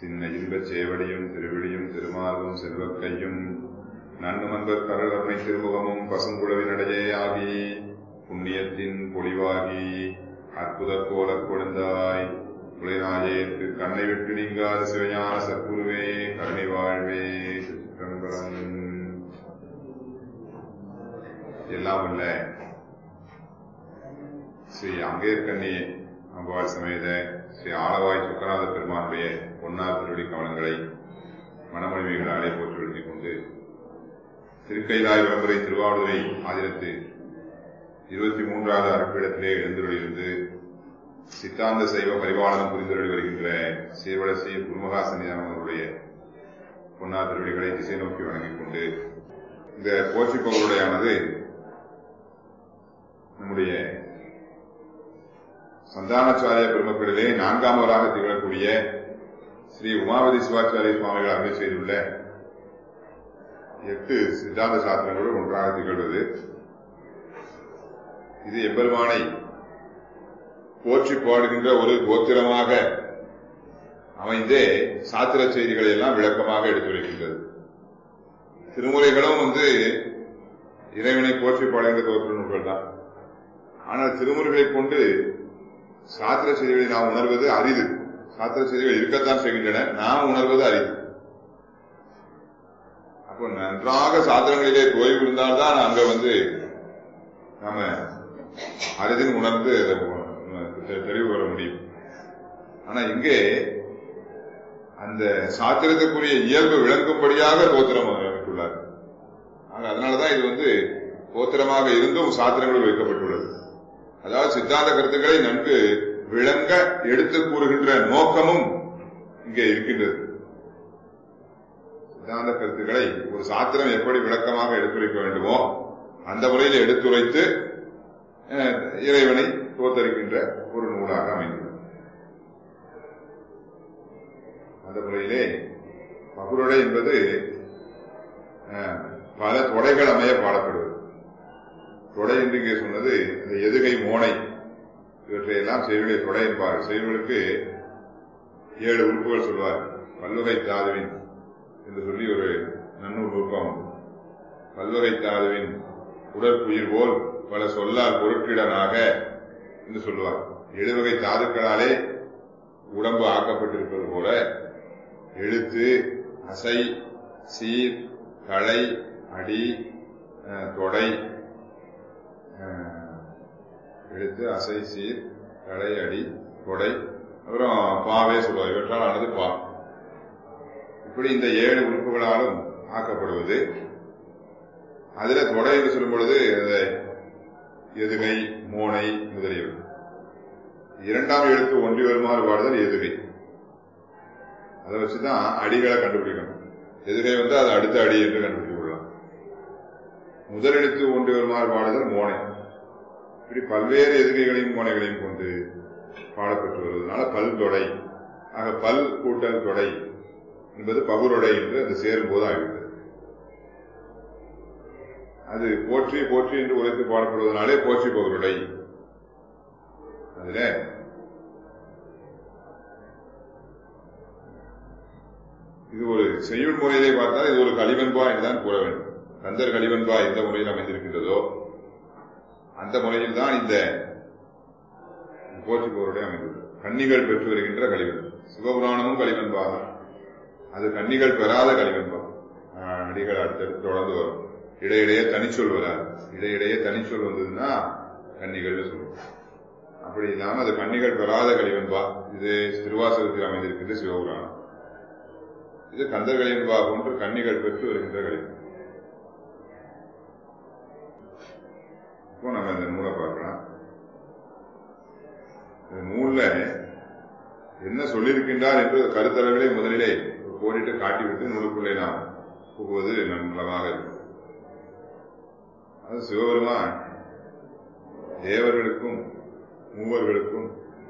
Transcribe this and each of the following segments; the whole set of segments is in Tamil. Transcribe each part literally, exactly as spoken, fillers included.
சின்ன இன்பச் சேவடியும் திருவிழியும் திருமாலும் செல்வக்கையும் நன்னுமன்பர் கருகருணை திருமுகமும் பசுங்குழவினடையே ஆகி புண்ணியத்தின் பொலிவாகி அற்புதக் கோலக் கொழுந்தாய் குலைநாயேற்கு கண்ணை விட்டு நீங்காத சிவஞான சத்குருவே கருணை வாழ்வே சிற்றம்பலம். எல்லாம் உள்ள ஸ்ரீ அங்கேற்கண்ணி அம்பாள் சமேத ஸ்ரீ ஆளவாய் சுக்கநாத பெருமானுடைய பொன்னார் திருவடி கவனங்களை மனமொழிமைகளாலே போற்றுவெழுதிக் கொண்டு திருக்கைலாய் விளம்பரை திருவாவூரை ஆதிரத்து இருபத்தி மூன்றாவது அரப்பிடத்திலே எழுந்துள்ளிருந்து சித்தாந்த சைவ பரிபாலனம் புரிந்துள்ளி வருகின்ற சீர்வளசி குருமகா சன்னிதானங்களுடைய பொன்னார் திருவடிகளை திசை நோக்கி வணங்கிக் கொண்டு இந்த போற்றி பகுதியானது நம்முடைய சந்தானாச்சாரிய பெருமக்களிலே நான்காமவராக திகழக்கூடிய ஸ்ரீ உமாவதி சிவாச்சாரிய சுவாமிகள் அருளை செய்துள்ள எட்டு சித்தாந்த சாஸ்திரங்களுள் ஒன்றாக திகழ்வது. இது எம்பெருமானை போற்றி பாடுகின்ற ஒரு கோத்திரமாக அமைந்தே சாத்திர செய்திகளை எல்லாம் விளக்கமாக எடுத்துரைக்கின்றது. திருமுறைகளும் வந்து இறைவனை போற்றி பாடுகின்ற கோத்திர நூல்கள் தான். ஆனால் திருமுறைகளை கொண்டு சாத்திர செய்திகளை நாம் உணர்வது அரிது. சாத்திர செய்திகள் இருக்கத்தான் செய்கின்றன, நாம் உணர்வது அரிது. அப்போ நன்றாக சாத்திரங்களிலே ஓய்வு இருந்தால்தான் அங்க வந்து நாம அரிதின் உணர்ந்து தெளிவு வர முடியும். ஆனா இங்கே அந்த சாத்திரத்துக்குரிய இயல்பு விளங்கும்படியாக கோத்திரம் அமைத்துள்ளார். அதனாலதான் இது வந்து கோத்திரமாக இருந்தும் சாத்திரங்களில் வைக்கப்பட்டுள்ளது. அதாவது சித்தாந்த கருத்துக்களை நன்கு விளங்க எடுத்து கூறுகின்ற நோக்கமும் இங்கே இருக்கின்றது. சித்தாந்த கருத்துக்களை ஒரு சாத்திரம் எப்படி விளக்கமாக எடுத்துரைக்க வேண்டுமோ அந்த முறையில் எடுத்துரைத்து இறைவனை தோத்தரிக்கின்ற ஒரு நூலாக அமைந்துள்ளது. அந்த முறையிலே பகுருடை என்பது பல தொடைகள் அமைய பாடப்படுவது. தொடை என்று இங்கே சொன்னது இந்த எதுகை மோனை இவற்றையெல்லாம் செய்வனை தொடை என்பார்கள். செய்வனுக்கு ஏழு உறுப்புகள் சொல்வார். பல்வகை தாதுவின் என்று சொல்லி ஒரு நன்னூல் நுட்பம். பல்வகை தாதுவின் உடற்புயிர் போல் பல சொல்லால் பொருட்கிடனாக என்று சொல்லுவார். எழுவகை தாதுக்களாலே உடம்பு ஆக்கப்பட்டிருப்பது போல எழுத்து, அசை, சீர், களை, அடி, தொடை, எழுத்து, அசை, சீர், களை, அடி, தொடை, அப்புறம் பாவே சொல்லுவார். இவற்றால் ஆனது பா. இப்படி இந்த ஏழு உறுப்புகளாலும் ஆக்கப்படுவது. அதுல தொடை என்று சொல்லும் பொழுது எதுகை, மோனை முதலியவை. இரண்டாம் எழுத்து ஒன்றி வருமாறு பாடுதல் எதுகை. அதை வச்சுதான் அடிகளை கண்டுபிடிக்கணும். எதுகை வந்து அது அடுத்த அடி என்று கண்டுபிடித்துக் கொள்ளலாம். முதல் எழுத்து ஒன்றி வருமாறு பாடுதல் மோனை. இப்படி பல்வேறு எதுகைகளையும் மோனைகளையும் கொண்டு பாடப்பட்டு வருவதனால பல் தொடை. ஆக பல் கூட்டல் தொடை என்பது பகுரொடை என்று அது சேரும் போது ஆகிவிட்டது. அது போற்றி போற்றி என்று உரைத்து பாடப்படுவதனாலே போற்றி பகுரொடை. அதுல இது ஒரு செய்யுள் முறையிலே பார்த்தால் இது ஒரு களிவன்பா என்றுதான் கூற வேண்டும். கந்தர் களிவன்பா எந்த முறையில் அமைந்திருக்கின்றதோ அந்த முறையில் தான் இந்த போற்றி பகுரொடை அமைந்துள்ளது. கன்னிகள் பெற்று வருகின்ற களிவன். சிவபுராணமும் களிவன்பா தான். அது கன்னிகள் பெறாத களிவன்பா. அடிகள் அடுத்தடுத்து தொடர்ந்து வரும். இடையிடையே தனிச்சொல் வராது. இடையிடையே தனிச்சொல் வந்ததுன்னா கன்னிகள் சொல்லுவோம். அப்படி இல்லாம அது கன்னிகள் பெறாத களிவன்பா. இது திருவாசகத்தில் அமைந்திருக்கின்ற சிவபுராணம். இது கந்தர் களிவன்பா போன்று கன்னிகள் பெற்று வருகின்ற களிவன். இப்போ நம்ம இந்த நூலை பார்க்கலாம். இந்த நூல்ல என்ன சொல்லியிருக்கின்றார் என்று கருத்தளவிலே முதலிலே கோடிட்டு காட்டிவிட்டு நூலுக்குள்ளே நாம் புகுவது நலமாக இருக்கும். அது சிவபெருமான் தேவர்களுக்கும் மூவர்களுக்கும்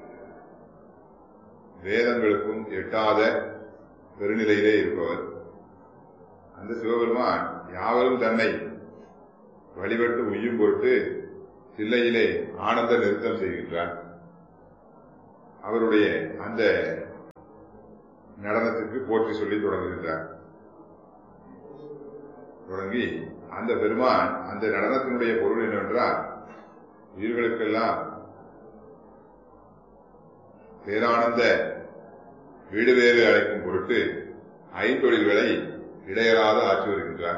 வேதங்களுக்கும் எட்டாத பெருநிலையிலே இருப்பவர். அந்த சிவபெருமான் யாவரும் தன்னை வழிபட்டு உய்யும் பொருட்டு தில்லையிலே ஆனந்த நிறுத்தம் செய்கின்றார். அவருடைய அந்த நடனத்திற்கு போற்றி சொல்லி தொடங்குகின்றார். தொடங்கி அந்த பெருமான் அந்த நடனத்தினுடைய பொருள் என்னவென்றால், உயிர்களுக்கெல்லாம் பேரானந்த வீடு வேறு அழைக்கும் பொருட்டு ஐந்தொழில்களை இடையறாத ஆற்றி வருகின்றார்.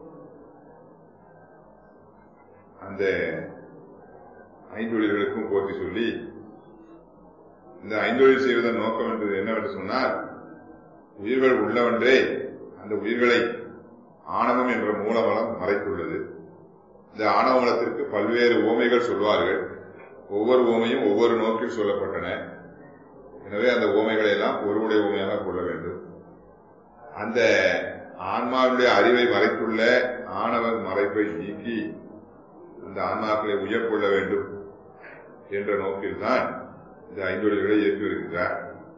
அந்த ஐந்தொழில்களுக்கும் போற்றி சொல்லி, இந்த ஐந்தொழில் செய்வதன் நோக்கம் என்பது என்னவென்று சொன்னால், உயிர்கள் உள்ளவன்றே அந்த உயிர்களை ஆணவம் என்ற மூலமலம் மறைத்துள்ளது. இந்த ஆணவமலத்திற்கு பல்வேறு ஓமைகள் சொல்வார்கள். ஒவ்வொரு ஓமையும் ஒவ்வொரு நோக்கில் சொல்லப்பட்டன. எனவே அந்த ஓமைகளை எல்லாம் ஒருவுடைய ஓமையாக கொள்ள வேண்டும். அந்த ஆன்மாவுடைய அறிவை மறைத்துள்ள ஆணவ மறைப்பை நீக்கி அந்த ஆன்மாக்களை உயர்கொள்ள வேண்டும் என்ற நோக்கில்தான் இந்த ஐந்தொழில்களை இயக்கி வருகின்றார்.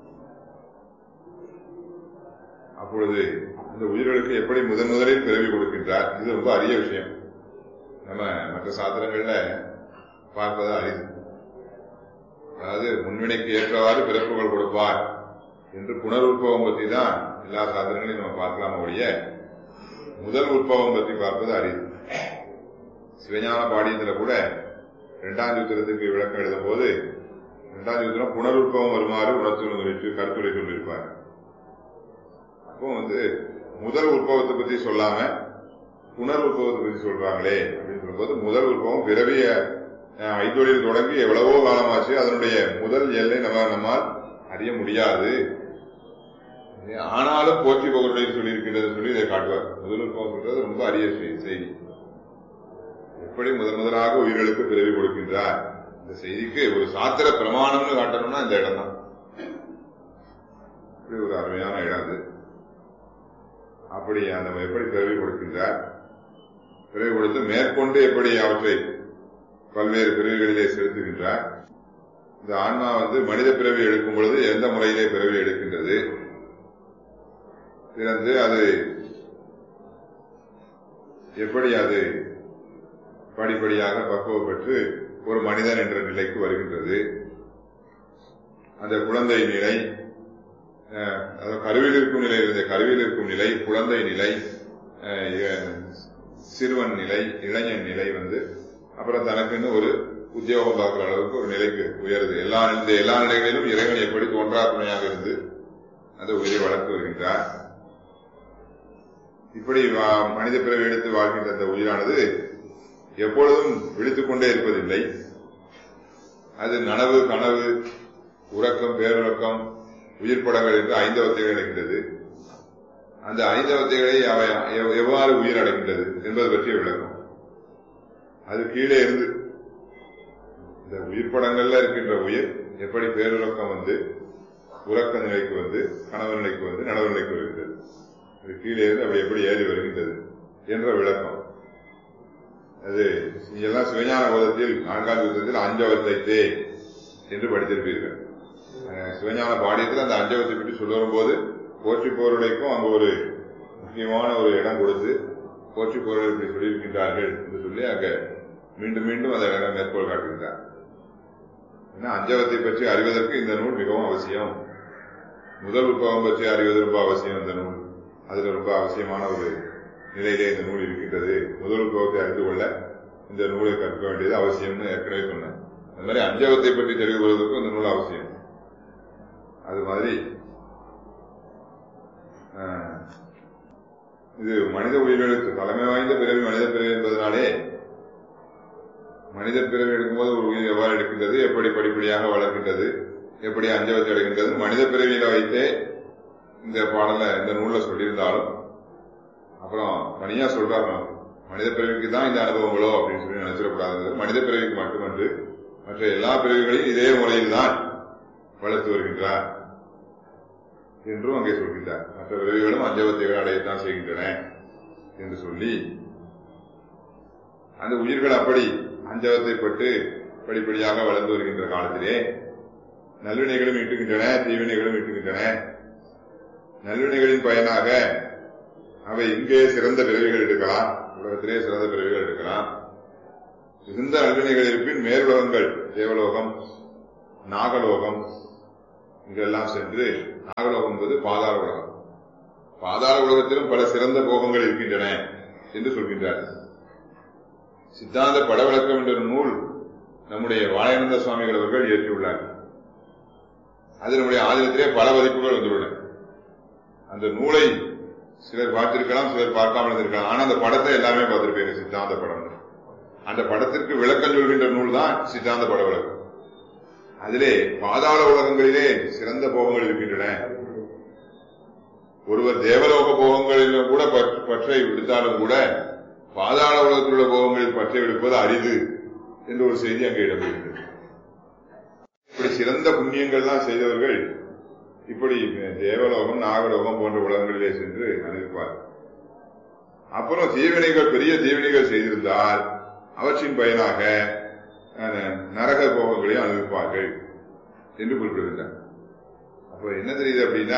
அப்பொழுது இந்த உயிர்களுக்கு எப்படி முதன் முதலில் பிறவி கொடுக்கின்றார், இது ரொம்ப அரிய விஷயம். நம்ம மற்ற சாத்திரங்கள்ல பார்ப்பதா அரிது. அதாவது முன்வினைக்கு ஏற்றவாறு பிறப்புகள் கொடுப்பார் என்று புனருற்பவம் பற்றி தான் எல்லா சாத்திரங்களையும் நம்ம பார்க்கலாம். ஒழிய முதல் உற்பவம் பற்றி பார்ப்பது அரிது. சிவஞான பாடியத்துல கூட இரண்டாம் சூத்திரத்துக்கு விளக்கம் எழுதும் போது இரண்டாம் சூத்திரம் புனருற்பவம் வருமாறு உணர்த்து கருத்துரை சொல்லியிருப்பார். அப்போ வந்து முதல் உற்பவத்தை பற்றி சொல்லாம புனர் உற்பவத்தை பற்றி சொல்றாங்களே அப்படின்னு சொல்லும்போது, முதல் உற்பவம் பிறவிய ஐந்தொழில் தொடங்கி எவ்வளவோ காலமாச்சு, அதனுடைய முதல் எல்லை நம்ம நம்மால் அறிய முடியாது. ஆனாலும் போற்றி பகருடைய சொல்லி இருக்கின்றது சொல்லி இதை காட்டுவார். முதல் உற்பவம் சொல்றது ரொம்ப அரிய செய்தி. எப்படி முதன் முதலாக உயிர்களுக்கு பிறவி கொடுக்கின்றார், இந்த செய்திக்கு ஒரு சாத்திர பிரமாணம்னு காட்டணும்னா இந்த இடம் தான். இப்படி ஒரு அருமையான இடம் அது. அப்படி அந்த எப்படி பிறவி கொடுக்கின்றார், பிறவி கொடுத்து மேற்கொண்டு எப்படி அவற்றை பல்வேறு பிறவிகளிலே செலுத்துகின்றார். இந்த ஆன்மா வந்து மனித பிறவி எடுக்கும் பொழுது எந்த முறையிலே பிறவி எடுக்கின்றது, பிறந்து அது எப்படி அது படிப்படியாக பக்குவப்பட்டு ஒரு மனிதன் என்ற நிலைக்கு வருகின்றது. அந்த குழந்தை நிலை, கருவில் இருக்கும் நிலை இருந்த கருவில் இருக்கும் நிலை, குழந்தை நிலை, சிறுவன் நிலை, இளைஞன் நிலை வந்து அப்புறம் தனக்குன்னு ஒரு உத்தியோகம் பார்க்கிற அளவுக்கு ஒரு நிலைக்கு உயருது. எல்லா இந்த எல்லா நிலைகளிலும் இறைவன் எப்படி தோன்றா துணையாக இருந்து அந்த உயிரை வளர்த்து வருகின்றார். இப்படி மனித பிறவி எடுத்து வாழ்கின்ற அந்த உயிரானது எப்பொழுதும் விழித்துக் கொண்டே இருப்பதில்லை. அது நனவு, கனவு, உறக்கம், பேருறக்கம், உயிர்ப்படங்கள் என்று ஐந்தவத்தைகள் அடைகின்றது. அந்த ஐந்தவத்தைகளை அவை எவ்வாறு உயிர் அடைகின்றது என்பது பற்றிய விளக்கம். அது கீழே இருந்து இந்த உயிர்ப்படங்கள்ல இருக்கின்ற உயிர் எப்படி பேருறக்கம் வந்து உறக்க நிலைக்கு வந்து கனவு நிலைக்கு வந்து நனவு நிலைக்கு வருகின்றது, அது கீழே இருந்து அப்படி எப்படி ஏறி வருகின்றது என்ற விளக்கம். அது நீங்கெல்லாம் சிவஞான போதத்தில் நான்காம் யுத்தத்தில் அஞ்சவத்தைத்தே என்று படித்திருப்பீர்கள். சிவஞான பாடியத்தில் அந்த அஞ்சவத்தை பற்றி சொல்ல வரும்போது போற்றி போருடைக்கும் அங்கு ஒரு முக்கியமான ஒரு இடம் கொடுத்து போற்றி போர்கள் இப்படி சொல்லியிருக்கின்றார்கள் என்று சொல்லி அங்க மீண்டும் மீண்டும் அந்த இடம் மேற்கோள் காட்டுகின்றார். ஏன்னா அஞ்சவத்தை பற்றி அறிவதற்கு இந்த நூல் மிகவும் அவசியம். முதல் உற்பவம் பற்றி அறிவது ரொம்ப அவசியம். இந்த நூல் அதுல ரொம்ப அவசியமான ஒரு நிலையிலே இந்த நூல் இருக்கின்றது. முதல் உற்பவத்தை அறிந்து கொள்ள இந்த நூலை கற்க வேண்டியது அவசியம்னு ஏற்கனவே சொன்னேன். அது மாதிரி அஞ்சவத்தை பற்றி தெரிந்து கொள்வதற்கும் இந்த நூல் அவசியம். அது மாதிரி இது மனித உயிர்களுக்கு தலைமை வாய்ந்த பிறவி மனித பிறவி என்பதனாலே மனித பிறவி எடுக்கும்போது ஒரு உயிர் எவ்வாறு எடுக்கின்றது, எப்படி படிப்படியாக வளர்க்கின்றது, எப்படி அஞ்சவத்தை அடைகின்றது, மனித பிறவியில வைத்தே இந்த பாடல இந்த நூல்ல சொல்லியிருந்தாலும் அப்புறம் தனியா சொல்றாங்க மனித பிறவிக்கு தான் இந்த அனுபவங்களோ அப்படின்னு சொல்லி நினைச்சிடக்கூடாது. மனித பிறவிக்கு மட்டுமன்று மற்ற எல்லா பிறவிகளையும் இதே முறையில் தான் வளர்த்து வருகின்றார் என்றும் அங்கே சொல்கின்றார். மற்ற பிறவிகளும் அஞ்சவத்தைகள் அடையத்தான் செய்கின்றன என்று சொல்லி அந்த உயிர்கள் அப்படி அஞ்சவத்தை பட்டு படிப்படியாக வளர்ந்து வருகின்ற காலத்திலே நல்வினைகளும் ஈட்டுகின்றன, தீவினைகளும் ஈட்டுகின்றன. நல்வினைகளின் பயனாக அவை இங்கே சிறந்த பிறவிகள் எடுக்கலாம், உலகத்திலே சிறந்த பிறவிகள் எடுக்கலாம். மிகுந்த நல்வினைகள் இருப்பின் மேலுலகங்கள் தேவலோகம், நாகலோகம், இங்கெல்லாம் சென்று நாகலோகம் என்பது பாதாள உலகம். பாதாள உலகத்திலும் பல சிறந்த போகங்கள் இருக்கின்றன என்று சொல்கின்றார். சித்தாந்த படவிளக்கம் என்ற நூல் நம்முடைய வாழையானந்த சுவாமிகள் அவர்கள் இயற்றியுள்ளார்கள். அது நம்முடைய ஆதினத்திலே பல பதிப்புகள் வந்துள்ளன. அந்த நூலை சிலர் பார்த்திருக்கலாம், சிலர் பார்க்காமல் இருந்திருக்கலாம். ஆனா அந்த படத்தை எல்லாமே பார்த்திருப்பீங்க. சித்தாந்த படம் அந்த படத்திற்கு விளக்கம் சொல்கின்ற நூல் தான் சித்தாந்த பட விளக்கம். அதிலே பாதாள உலகங்களிலே சிறந்த போகங்கள் இருக்கின்றன. ஒருவர் தேவலோக போகங்களிலும் கூட பற்றை விடுத்தாலும் கூட பாதாள உலகத்தில் உள்ள போகங்களில் பற்றை விடுப்பது அரிது என்ற ஒரு செய்தி அங்கே இடம்பெறுகிறது. இப்படி சிறந்த புண்ணியங்கள்லாம் செய்தவர்கள் இப்படி தேவலோகம் நாகலோகம் போன்ற உலகங்களிலே சென்று அனுப்பிப்பார். அப்புறம் தீவினைகள் பெரிய தீவினைகள் செய்திருந்தால் அவற்றின் பயனாக நரக போகங்களையும் அனுப்பிப்பார்கள் என்று குறிப்பிடுகின்றனர். அப்ப என்ன தெரியுது அப்படின்னா,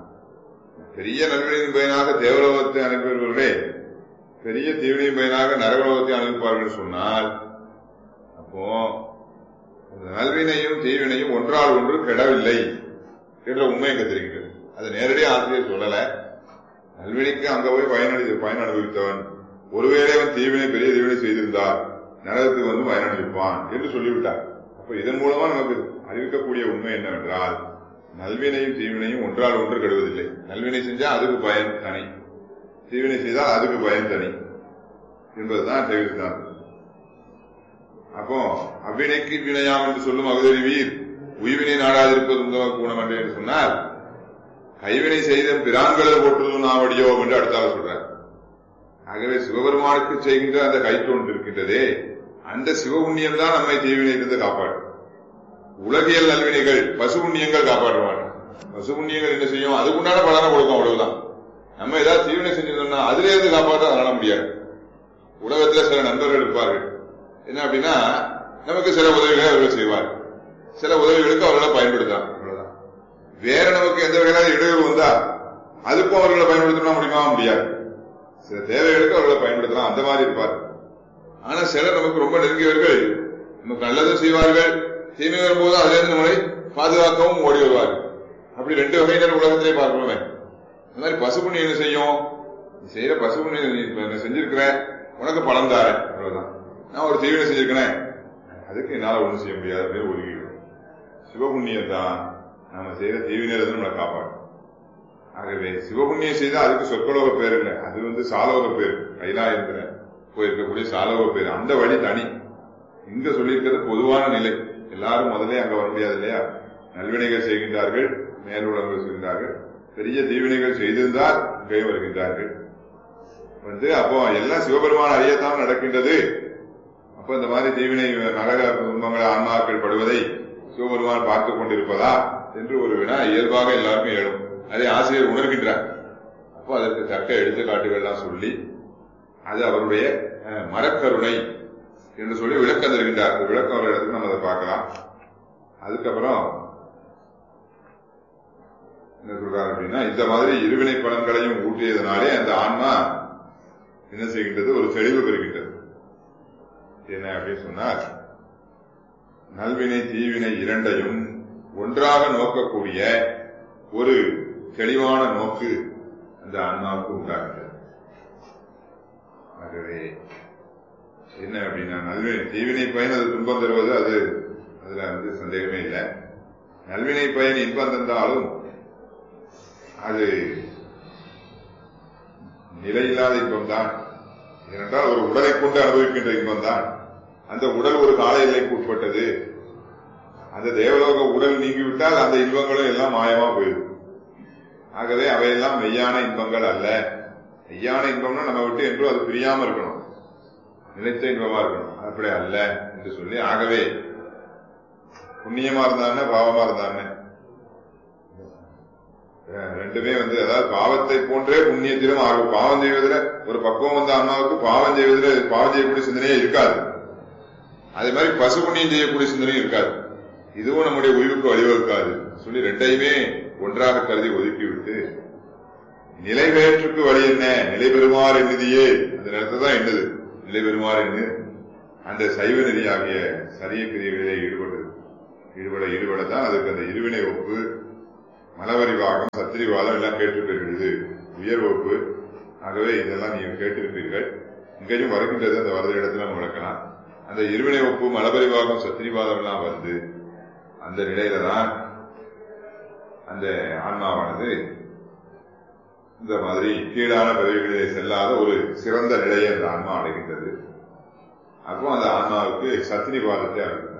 பெரிய நல்வினையின் பயனாக தேவலோகத்தை அனுப்பியவர்களே பெரிய தீவினையின் பயனாக நரகலோகத்தை அனுப்பிப்பார்கள் சொன்னால், அப்போ நல்வினையும் தீவினையும் ஒன்றால் ஒன்று கெடவில்லை என்ற உண்மை எங்க தெரிகிறது. அது நேரடியாக ஆசிரியர் சொல்லல. நல்வினைக்கு அங்க போய் பயனடி பயன் அனுபவித்தவன் ஒருவேளை அவன் தீவினை பெரிய தீவினை செய்திருந்தார் நரகத்துக்கு வந்து பயன் அனுப்பிப்பான் என்று சொல்லிவிட்டார். அப்ப இதன் மூலமா நமக்கு அறிவிக்கக்கூடிய உண்மை என்னவென்றால், நல்வினையும் தீவினையும் ஒன்றால் ஒன்று கெடுவதில்லை. நல்வினை செஞ்சா அதுக்கு பயன் தனி, தீவினை செய்தால் அதுக்கு பயன் தனி என்பதுதான் தெரிவித்தான். அப்போ அவ்வினைக்கு வினையாம் என்று சொல்லும் அகுதறிவீர் உய்வினை நாடாதிருப்பது உந்தவ கூணம் என்று சொன்னால், கைவினை செய்த பிரான்களை போற்றுவதும் நாவடியோ என்று அடுத்தாக சொல்றார். ஆகவே சிவபெருமானுக்கு செய்கின்ற அந்த கைத்தொன்று இருக்கின்றதே, அந்த சிவபுண்ணியம் தான் நம்மை தீவினையிலிருந்து காப்பாற்றும். உலகியல் நல்வினைகள் பசு புண்ணியங்கள் காப்பாற்ற மாட்டோம். பசு புண்ணியங்கள் என்ன செய்யும், அதுக்குண்டான பலனை கொடுக்கும், அவ்வளவுதான். நம்ம ஏதாவது தீவினை செஞ்சிருந்தோம்னா அதுல இருந்து காப்பாற்ற அதனால முடியாது. உலகத்துல சில நண்பர்கள் இருப்பார்கள், என்ன அப்படின்னா நமக்கு சில உதவிகளை அவர்கள் செய்வார், சில உதவிகளுக்கு அவர்களை பயன்படுத்தலாம், அவ்வளவுதான். வேற நமக்கு எந்த வகையிலாவது இடையூறு வந்தா அதுக்கும் அவர்களை பயன்படுத்தணும் முடியுமா? முடியாது. சில தேவைகளுக்கு அவர்களை பயன்படுத்தலாம், அந்த மாதிரி இருப்பார். ஆனா சிலர் நமக்கு ரொம்ப நெருங்கியவர்கள், நமக்கு நல்லதும் செய்வார்கள், தீமை வரும்போது அதுல இருந்து நம்மளை பாதுகாக்கவும் ஓடி வருவார்கள். அப்படி ரெண்டு வகையினர் உலகத்திலே பார்க்கிறோமே. அந்த மாதிரி பசு புண்ணியம் என்ன செய்யும், செய்யற பசு புண்ணியம் செஞ்சிருக்கிற உனக்கு பலன் தாரேன், அவ்வளவுதான். நான் ஒரு தீவினை செஞ்சிருக்கேன், அதுக்கு என்னால ஒண்ணும் செய்ய முடியாது அப்படின்னு ஒதுக்கிடும். சிவபுண்ணியம் தான் நாம செய்யற தீவினர் நம்மளை காப்பாடும். ஆகவே சிவபுண்ணியம் செய்தா அதுக்கு சொற்கலோக பேர் இல்லை, அது வந்து சாலோக பேர். கைலாயத்துல போயிருக்கக்கூடிய சாலோக பேர். அந்த வழி தனி. இங்க சொல்லியிருக்கிறது பொதுவான நிலை. எல்லாரும் முதலே அங்க வர முடியாது இல்லையா? நல்வினைகள் செய்கின்றார்கள், மேலுலகங்கள் செய்கின்றார்கள், பெரிய தீவினைகள் செய்திருந்தால் இங்கே வருகின்றார்கள் வந்து. அப்போ எல்லாம் சிவபெருமான் அறியத்தான் நடக்கின்றது. அப்ப இந்த மாதிரி தீவினை நரக துன்பங்களை ஆன்மாக்கள் படுவதை சிவபெருமான் பார்த்துக் கொண்டிருப்பதா என்று ஒரு வினா இயல்பாக எல்லாருமே எழும். அதை ஆசிரியர் உணர்கின்றார். அப்போ அதற்கு தக்க எடுத்துக்காட்டுகள்லாம் சொல்லி அது அவருடைய மரக்கருணை என்று சொல்லி விளக்கம் தருகின்றார். அந்த விளக்கம் ஒரு இடத்துக்கு நம்ம அதை பார்க்கலாம். அதுக்கப்புறம் என்ன சொல்றாரு அப்படின்னா, இந்த மாதிரி இருவினை பலன்களையும் ஊட்டியதனாலே அந்த ஆன்மா என்ன செய்கின்றது, ஒரு தெளிவு பெறுகின்றது. என்ன அப்படின்னு சொன்னார், நல்வினை தீவினை இரண்டையும் ஒன்றாக நோக்கக்கூடிய ஒரு தெளிவான நோக்கு அந்த ஆன்மாவுக்கு உண்டாகிறது. ஆகவே என்ன அப்படின்னா, நல்வினை தீவினை பயன் அது துன்பம் தருவது, அது அதுல வந்து சந்தேகமே இல்லை. நல்வினை பயன் இன்பம் தந்தாலும் அது நிலையில்லாத இன்பம் தான். ஏனென்றால் ஒரு உடலை கொண்டு அனுபவிக்கின்ற இன்பம் தான். அந்த உடல் ஒரு கால எல்லைக்கு உட்பட்டது. அந்த தேவலோக உடல் நீங்கிவிட்டால் அந்த இன்பங்களும் எல்லாம் மாயமா போயிடும். ஆகவே அவையெல்லாம் மெய்யான இன்பங்கள் அல்ல. மெய்யான இன்பம்னா நம்ம விட்டு என்றும் அது பிரியாம இருக்கணும், நிலைத்த இன்பமா இருக்கணும். அப்படி அல்ல என்று சொல்லி, ஆகவே புண்ணியமா இருந்தான்னு பாவமா இருந்தான்னு ரெண்டுமே வந்து, அதாவது பாவத்தை போன்றே புண்ணியத்திலும் ஆகும். பாவம் செய்வதில் ஒரு பக்குவம் வந்த அம்மாவுக்கு பாவம் செய்வதில் பாவம் செய்யக்கூடிய சிந்தனையே இருக்காது. அதே மாதிரி பசு புண்ணியம் செய்யக்கூடிய சிந்தனையும் இருக்காது. இதுவும் நம்முடைய உயிருக்கு வழிவகுக்காது சொல்லி ரெண்டையுமே ஒன்றாக கருதி ஒதுக்கிவிட்டு, நிலை பெயற்றுக்கு வழி என்ன, நிலை பெறுமாறு எண்ணுதியே, அந்த நேரத்தை தான் எண்ணுது. நிலை பெறுமாறு எண்ணு அந்த சைவ நெறியாகிய சரிய கிரியைகளிலே ஈடுபடுது. ஈடுபட ஈடுபடத்தான் அதுக்கு அந்த இருவினை ஒப்பு மலவரிவாகம், சத்திரிவாதம் எல்லாம் கேட்டிருப்பீர்கள். இது உயர் வகுப்பு. ஆகவே இதெல்லாம் நீங்கள் கேட்டிருப்பீர்கள். இங்கேயும் வருகின்றது. அந்த வரத இடத்துல நம்ம விளக்கலாம். அந்த இருவினை ஒப்பு, மலபரிவாகம், சத்திரிவாதம் எல்லாம் வந்து அந்த நிலையில தான் அந்த ஆன்மாவானது இந்த மாதிரி கீழான பதவிகளிலே செல்லாத ஒரு சிறந்த நிலையை அந்த ஆன்மா அடைகின்றது. அப்போ அந்த ஆன்மாவுக்கு சத்திரிவாதத்தை அடைகின்றார்.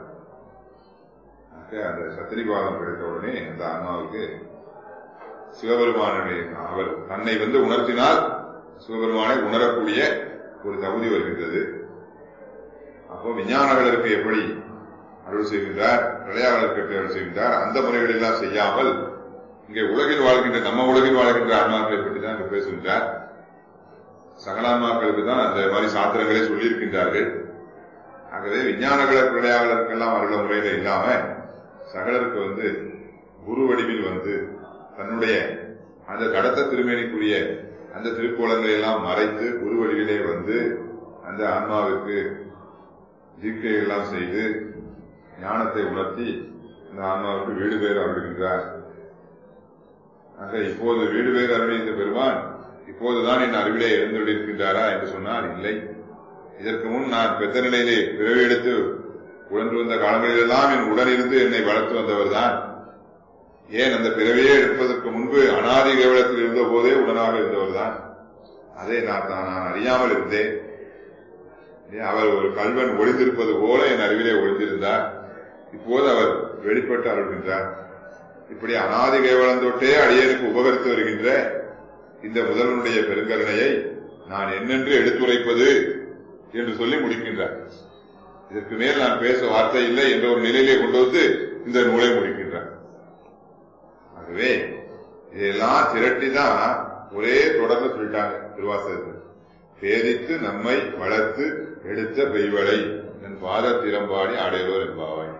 அந்த சத்திரிவாதம் கிடைத்த உடனே அந்த ஆன்மாவுக்கு சிவபெருமானுடைய அவர் தன்னை வந்து உணர்த்தினால் சிவபெருமானை உணரக்கூடிய ஒரு தகுதி வருகின்றது. அப்போ விஞ்ஞானங்களுக்கு எப்படி அருள் செய்கின்றார், பிரளயாளருக்கு எப்படி அருள் செய்கின்றார், அந்த முறைகளெல்லாம் செய்யாமல் இங்கே உலகில் வாழ்கின்ற நம்ம உலகில் வாழ்கின்ற ஆன்மாக்களை பற்றி தான் இங்கு பேசுகின்றார். சகலான்மாக்களுக்கு தான் அந்த மாதிரி சாத்திரங்களை சொல்லியிருக்கின்றார்கள். ஆகவே விஞ்ஞானங்கள பிரளயாளருக்கெல்லாம் அருள முறையில இல்லாம சகலருக்கு வந்து குரு வடிவில் வந்து தன்னுடைய அந்த கடத்த திருமேனிக்குரிய அந்த திருக்கோலங்களை எல்லாம் மறைத்து குரு வடிவிலே வந்து அந்த ஆன்மாவிற்கு ஜீக்கை எல்லாம் செய்து ஞானத்தை உணர்த்தி அந்த ஆன்மாவுக்கு வீடு பேர் அருள்கின்றார். ஆக இப்போது வீடு பேர் அருளிந்த பெருமான் இப்போதுதான் என் அறிவிலே எழுந்துள்ளிருக்கின்றாரா என்று சொன்னால் இல்லை. இதற்கு முன் நான் பெத்த நிலையிலே பிறவி எடுத்து உழன்று வந்த காலங்களிலெல்லாம் என் உடனிருந்து என்னை வளர்த்து வந்தவர் தான். ஏன் அந்த பிறவியே எடுப்பதற்கு முன்பு அனாதி கேவலத்தில் இருந்த போதே உடனாக இருந்தவர் தான். அதை நான் நான் அறியாமல் இருந்தேன். அவர் ஒரு கல்வன் ஒளிந்திருப்பது போல என் அறிவிலே ஒளிந்திருந்தார். இப்போது அவர் வெளிப்பட்டு அருள்கின்றார். இப்படி அனாதி கேவலம் தொட்டே அடியனுக்கு உபகரித்து வருகின்ற இந்த முதல்வனுடைய பெருங்கருணையை நான் என்னென்று எடுத்துரைப்பது என்று சொல்லி முடிக்கின்றார். இதற்கு மேல் நான் பேச வார்த்தை இல்லை என்ற ஒரு நிலையிலே கொண்டு வந்து இந்த நூலை முடிக்கின்றார். ஆகவே இதெல்லாம் திரட்டிதான் ஒரே தொடர்ந்து சொல்லிட்டாங்க திருவாசகத்தில். பேதித்து நம்மை வளர்த்து எடுத்த பெய்வளை என் பாத திறம்பாடி ஆடையோர் என்பாவாய்.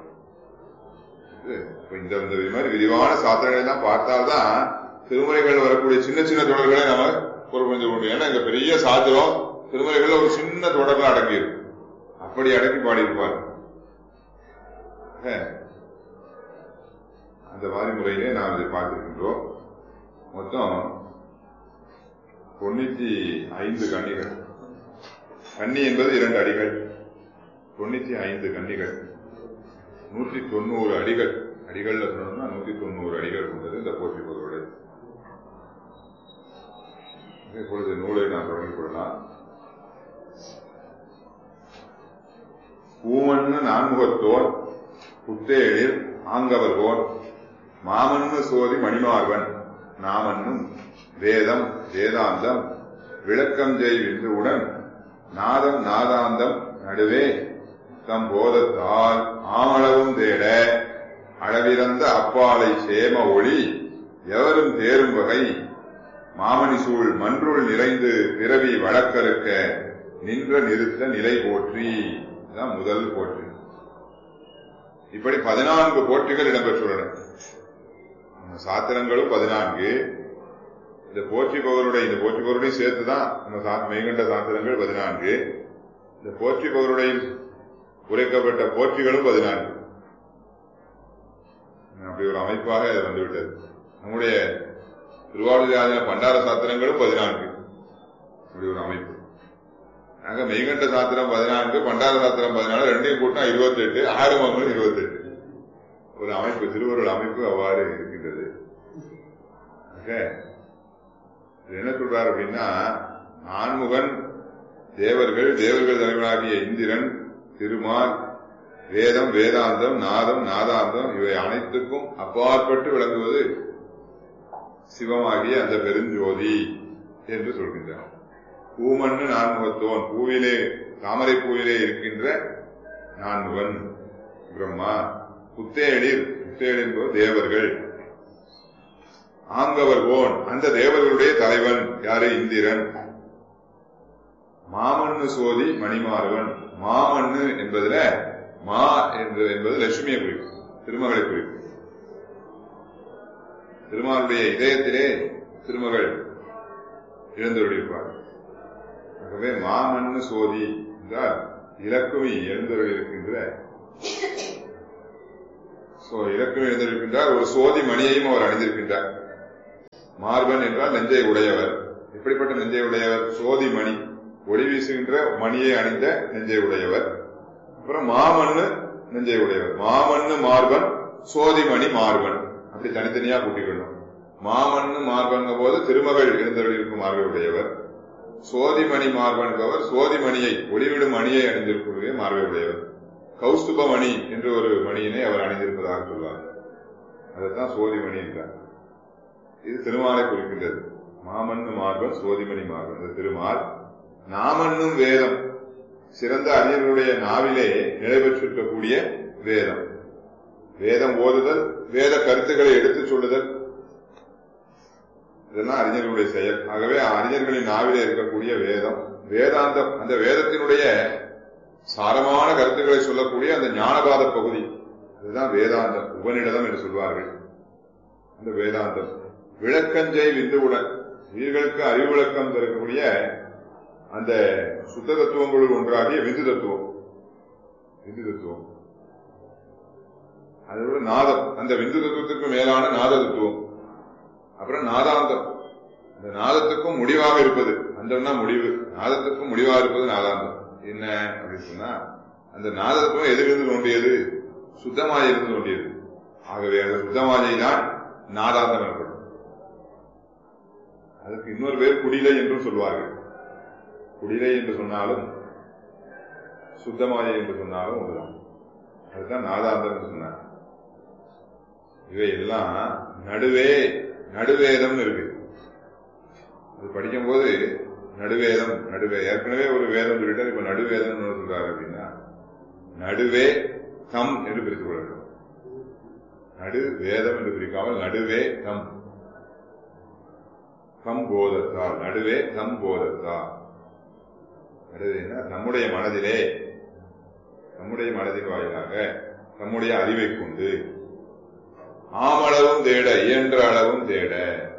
இந்த மாதிரி விரிவான சாத்திரங்களை எல்லாம் பார்த்தால்தான் திருமுறைகள் வரக்கூடிய சின்ன சின்ன தொடர்களை நம்ம பொறுப்பு புரிந்து கொண்டு. ஏன்னா இந்த பெரிய சாத்திரம் திருமுறைகள் ஒரு சின்ன தொடர்கள் அடங்கியிருக்கு. அப்படி அடக்கி பாடியிருப்பார். அந்த மாதிரி முறையிலே நாம் இதை பார்த்திருக்கின்றோம். மொத்தம் தொண்ணூத்தி ஐந்து கன்னிகள். கன்னி என்பது இரண்டு அடிகள். தொண்ணூத்தி ஐந்து கன்னிகள், நூற்றி தொண்ணூறு அடிகள். அடிகள்ல சொன்னோம்னா நூத்தி தொண்ணூறு அடிகள் கொண்டது இந்த போற்றி பொருளுடைய. இப்பொழுது நூலை நான் தொடங்கிக் கொள்ளலாம். பூமண்ணு நான்முகத்தோன் புத்தேழில் ஆங்கவர்கோன் மாமன்னு சோதி மணிமார்வன் நாமன்னும் வேதம் வேதாந்தம் விளக்கம் ஜெய் விந்துவுடன் நாதம் நாதாந்தம் நடுவே தம் போதத்தால் ஆமளவும் தேட அளவிறந்த அப்பாலை சேம ஒளி எவரும் தேரும் வகை மாமணி சூழ் மன்றுள் நிறைந்து பிறவி வழக்கறுக்க நின்ற நிறுத்த நிலை போற்றி. இதுதான் முதல் போற்றி. இப்படி பதினான்கு போற்றிகள் இடம்பெற்றுள்ளன. சாத்திரங்களும் பதினான்கு. இந்த போற்றி பகருடைய இந்த போற்றி பகருடைய சேர்த்துதான் நம்ம மெய்கண்ட சாத்திரங்கள் பதினான்கு. இந்த போற்றி பகருடைய உரைக்கப்பட்ட போற்றிகளும் பதினான்கு. அப்படி ஒரு அமைப்பாக அது வந்துவிட்டது. நம்முடைய திருவாவூர் பண்டார சாத்திரங்களும் பதினான்கு. அப்படி ஒரு அமைப்பு. நாங்க மெய்கண்ட சாத்திரம் பதினான்கு, பண்டார சாத்திரம் பதினாலு, ரெண்டையும் கூட்டம் இருபத்தி எட்டு, ஆறு மங்களும் இருபத்தி எட்டு. ஒரு அமைப்பு, திருவருள் அமைப்பு அவ்வாறு இருக்கின்றது. என்ன சொல்றார் அப்படின்னா, நான்முகன் தேவர்கள், தேவர்கள் தலைவனாகிய இந்திரன், திருமால், வேதம் வேதாந்தம் நாதம் நாதாந்தம் இவை அனைத்துக்கும் அப்பாற்பட்டு விளங்குவது சிவமாகிய அந்த பெருஞ்சோதி என்று சொல்கின்றார். பூமண்ணு நான்முகத்தோன், பூவிலே தாமரை பூவிலே இருக்கின்ற நான்முகன் பிரம்மா, புத்தேளிர், புத்தேள் என்பது தேவர்கள், ஆங்கவர்கோன் அந்த தேவர்களுடைய தலைவன் யாரு இந்திரன், மாமண்ணு சோதி மணிமார்வன். மாமண்ணு என்பதுல மா என்பது லட்சுமியை குறிக்கும், திருமகளை குறிக்கும். திருமாலுடைய இதயத்திலே திருமகள் எழுந்தருளியிருப்பார். ஆகவே மாமண்ணு சோதி என்றால் இலக்குமி எழுந்தருள் இருக்கின்ற இலக்கில் எழுந்திருக்கின்றார். ஒரு சோதி மணியையும் அவர் அணிந்திருக்கின்றார். மார்பன் என்றால் நெஞ்சை உடையவர். எப்படிப்பட்ட நெஞ்சை உடையவர்? சோதி மணி, ஒளி வீசுகின்ற மணியை அணிந்த நெஞ்சை உடையவர். அப்புறம் மாமண்ணு நெஞ்சை உடையவர். மாமண்ணு மார்பன், சோதிமணி மார்பன், அப்படி தனித்தனியா கூட்டிக்கணும். மாமண்ணு மார்பன் போது திருமகள் எழுந்தருள் இருக்கும் மார்பை உடையவர். சோதிமணி மார்பன் என்பவர் சோதிமணியை, ஒளிவிடும் மணியை அணிந்திருக்கக்கூடிய மார்பை உடையவர். கௌஸ்துப மணி என்று ஒரு மணியினை அவர் அணிந்திருப்பதாக சொல்வார். அதைத்தான் சோதிமணி என்றார். இது திருமாலை குறிக்கின்றது. மாமண்ணு மார்பன், சோதிமணி மார்பன். இந்த திருமால் நாமன்னும் வேதம், சிறந்த அறிஞர்களுடைய நாவிலே நிலை பெற்றிருக்கக்கூடிய வேதம். வேதம் ஓதுதல், வேத கருத்துக்களை எடுத்துச் சொல்லுதல், இதெல்லாம் அறிஞர்களுடைய செயல். ஆகவே அறிஞர்களின் நாவிலே இருக்கக்கூடிய வேதம் வேதாந்தம். அந்த வேதத்தினுடைய சாரமான கருத்துக்களை சொல்லக்கூடிய அந்த ஞானபாத பகுதி, அதுதான் வேதாந்தம், உபநிடதம் என்று சொல்வார்கள். அந்த வேதாந்தம் விளக்கஞ்சை விந்துவுடன் உயிர்களுக்கு அறிவு விளக்கம் தரக்கூடிய அந்த சுத்த தத்துவங்களுள் ஒன்றாகிய விந்து தத்துவம். விந்து தத்துவம் அதோட நாதம், அந்த விந்து தத்துவத்துக்கு மேலான நாத தத்துவம். அப்புறம் நாதாந்தம், அந்த நாதத்துக்கும் முடிவாக இருப்பது. அந்தம்னா முடிவு, நாதத்துக்கும் முடிவாக இருப்பது நாதாந்தம். என்ன அப்படின்னு சொன்னா, அந்த நாதத்துவம் எதிலிருந்து தோன்றியது? சுத்தமாயிருந்து தோன்றியது. ஆகவே அந்த சுத்தமாயை தான் நாதாந்தம் எனப்படும். அதுக்கு இன்னொரு பேர் குடிலை என்றும் சொல்வார்கள். குடிலை என்று சொன்னாலும் சுத்தமாயை என்று சொன்னாலும் ஒன்றுதான். அதுதான் நாதாந்தம் என்று சொன்னார். இவை எல்லாம் நடுவே நடுவேதம் இருக்கு. அது படிக்கும் போது நடுவேதம், நடுவே ஏற்கனவே ஒரு வேதம் சொல்லிட்டார், இப்ப நடுவேதம் சொல்றாரு. அப்படின்னா நடுவே தம் என்று பிரித்துக் கொள்ள வேண்டும். நடு வேதம் என்று பிரிக்காமல் நடுவே தம், தம் போதத்தால், நடுவே தம் போதத்தால். நடுவேன்னா நம்முடைய மனதிலே, நம்முடைய மனதின் வாயிலாக நம்முடைய அறிவை கொண்டு ஆமளவும் தேட, இயன்ற அளவும் தேட.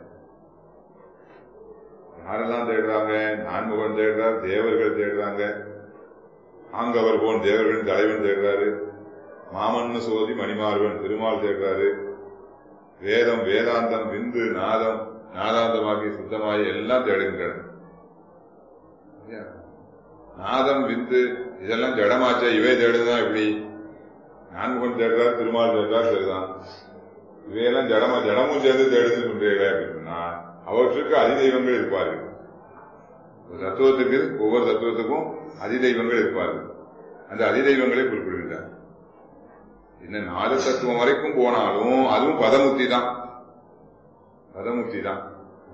யாரெல்லாம் தேடுறாங்க? நான்முகன் தேடுறார், தேவர்கள் தேடுறாங்க, ஆங்கவர் போன் தேவர்களின் தலைவன் தேடுறாரு, மாமன்னு சோதி மணிமார்வன் திருமால் தேடுறாரு, வேதம் வேதாந்தம் விந்து நாதம் நாதாந்தமாகி சுத்தமாகி எல்லாம் தேடுகின்றன. நாதம் விந்து இதெல்லாம் ஜடமாச்சா, இவை தேடுதான். இப்படி நான்முகன் தேடுறார், திருமால் தேடுறார், சரிதான். இவையெல்லாம் ஜடமா, ஜடமும் சேர்ந்து தேடுதுன்னு சொல்றீங்க அப்படின்னா அவற்றுக்கு அதிதெய்வங்கள் இருப்பார்கள். ஒரு தத்துவத்துக்கு, ஒவ்வொரு தத்துவத்துக்கும் அதிதெய்வங்கள் இருப்பார்கள். அந்த அதிதெய்வங்களை குறிப்பிடுகின்றார். என்ன நாலு தத்துவம் வரைக்கும் போனாலும் அதுவும் பதமுத்தி தான், பதமுத்தி தான்.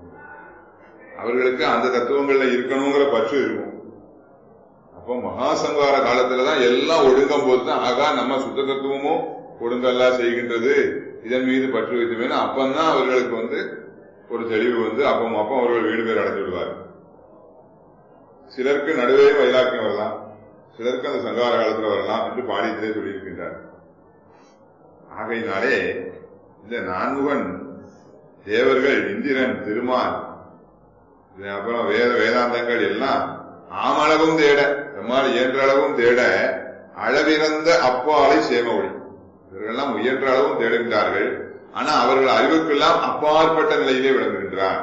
அவர்களுக்கு அந்த தத்துவங்கள்ல இருக்கணுங்கிற பற்று இருக்கும். அப்போ மகாசங்கார காலத்துலதான் எல்லாம் ஒடுங்கும் போதுதான் ஆகா நம்ம சுத்த தத்துவமும் ஒடுங்கெல்லாம் செய்கின்றது, இதன் மீது பற்று வைத்துமே அப்பந்தான் அவர்களுக்கு வந்து ஒரு தெளிவு வந்து அப்போ அப்போ அவர்கள் வீடு பேர் அடைந்து விடுவார். சிலருக்கு நடுவே வைராக்கியம் வரலாம், சிலருக்கு அந்த சங்கார காலத்தில் வரலாம் என்று பாடியத்திலே சொல்லியிருக்கின்றார். ஆகையினாலே இந்த நான்முகன் தேவர்கள், இந்திரன், திருமால், அப்புறம் வேத வேதாந்தங்கள் எல்லாம் ஆமளவும் தேட, நம்மால் இயன்ற அளவும் தேட அளவிறந்த அப்பாலை சேம ஒளி. இவர்களெல்லாம் முயன்ற அளவும் தேடுகின்றார்கள். ஆனா அவர்கள் அறிவுக்கெல்லாம் அப்பாற்பட்ட நிலையிலே விளங்குகின்றார்.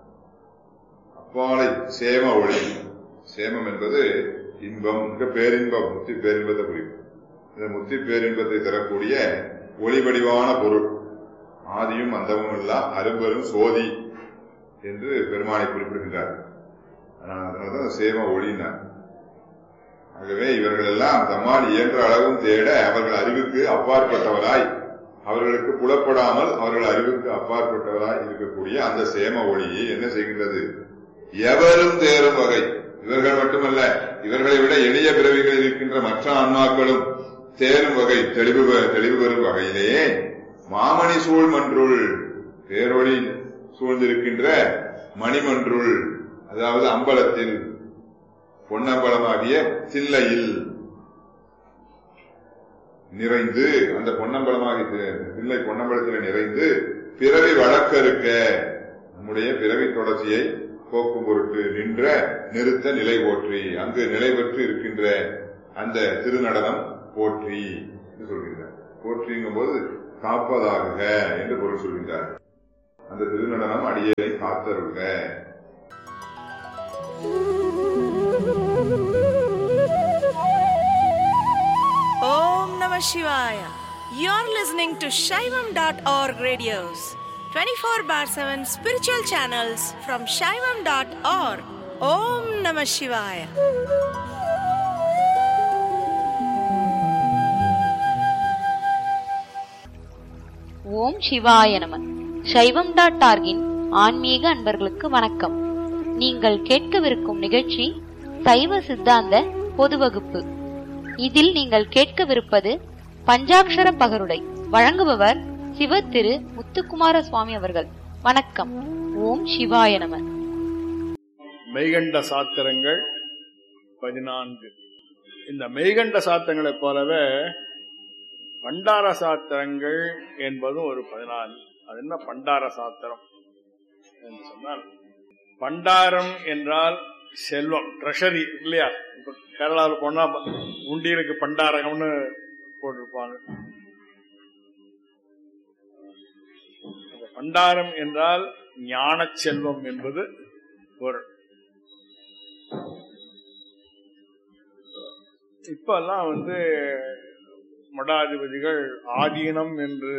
அப்பாலை சேம ஒளி. சேமம் என்பது இன்பம், மிக பேரின்பம், முத்தி பேரின்பத்தை குறிக்கும். இந்த முத்தி பேரின்பத்தை தரக்கூடிய ஒளிவடிவான பொருள், ஆதியும் அந்தமும் இல்லா அரும்பெரும் சோதி என்று பெருமானை குறிப்பிடுகின்றார். அதனால்தான் சேம ஒளினார். ஆகவே இவர்கள் எல்லாம் தம்மால் இயன்ற அளவும் தேட அவர்கள் அறிவுக்கு அப்பாற்பட்டவராய், அவர்களுக்கு புலப்படாமல் அவர்கள் அறிவுக்கு அப்பாற்பட்டவராய் இருக்கக்கூடிய அந்த சேம ஒளியை என்ன செய்கின்றது? எவரும் தேரும் வகை. இவர்கள் மட்டுமல்ல, இவர்களை விட எளிய பிறவிகளில் இருக்கின்ற மற்ற ஆன்மாக்களும் தேரும் வகை, தெளிவு தெளிவு பெறும் வகையிலேயே மாமணி சூழ் மன்றுள், பேரொளி சூழ்ந்திருக்கின்ற மணிமன்றுள், அதாவது அம்பலத்தில், பொன்னம்பலமாகிய தில்லையில் நிறைந்து, அந்த பொன்னம்பலமாகிய தில்லை பொன்னம்பலத்தில் நிறைந்து பிறவி வழக்கறுக்க, நம்முடைய பிறவி தொடர்ச்சியை போக்கும் பொருட்டு நின்ற நிறுத்த நிலை போற்றி, அங்கு நிலை பெற்று இருக்கின்ற அந்த திருநடனம் போற்றி என்று சொல்கின்றார். போற்றிங்கும் போது காப்பதாக என்று பொருள் சொல்கின்றார். அந்த திருநடனம் அடியேனை காத்தருக. Om Namah Shivaya. You're listening to Shaivam dot org radios, twenty-four bar seven spiritual channels from Shaivam dot org. Om Namah Shivaya. ஓம் சிவாய நம. சைவம் டாட் ஆர்கின் ஆன்மீக அன்பர்களுக்கு வணக்கம். நீங்கள் கேட்கவிருக்கும் நிகழ்ச்சி சைவ சித்தாந்த பொது வகுப்பு. இதில் நீங்கள் கேட்கவிருப்பது பஞ்சாக்ஷர பகருடை. வழங்குபவர் சிவ திரு முத்துக்குமார சுவாமி அவர்கள். வணக்கம். ஓம் சிவாய நம. மெய்கண்ட சாத்திரங்கள் பதினான்கு. இந்த மெய்கண்ட சாத்திரங்களைப் போலவே பண்டார சாத்திரங்கள் என்பதும் ஒரு பதினான்கு. அது என்ன பண்டார சாத்திரம் என்று சொன்னால், பண்டாரம் என்றால் செல்வம், ட்ரெஷரி இல்லையா? இப்ப கேரளாவில் போனா உண்டியலுக்கு பண்டாரகம்னு போட்டிருப்பாங்க. பண்டாரம் என்றால் ஞான செல்வம் என்பது பொருள். இப்ப எல்லாம் வந்து மடாதிபதிகள் ஆதீனம் என்று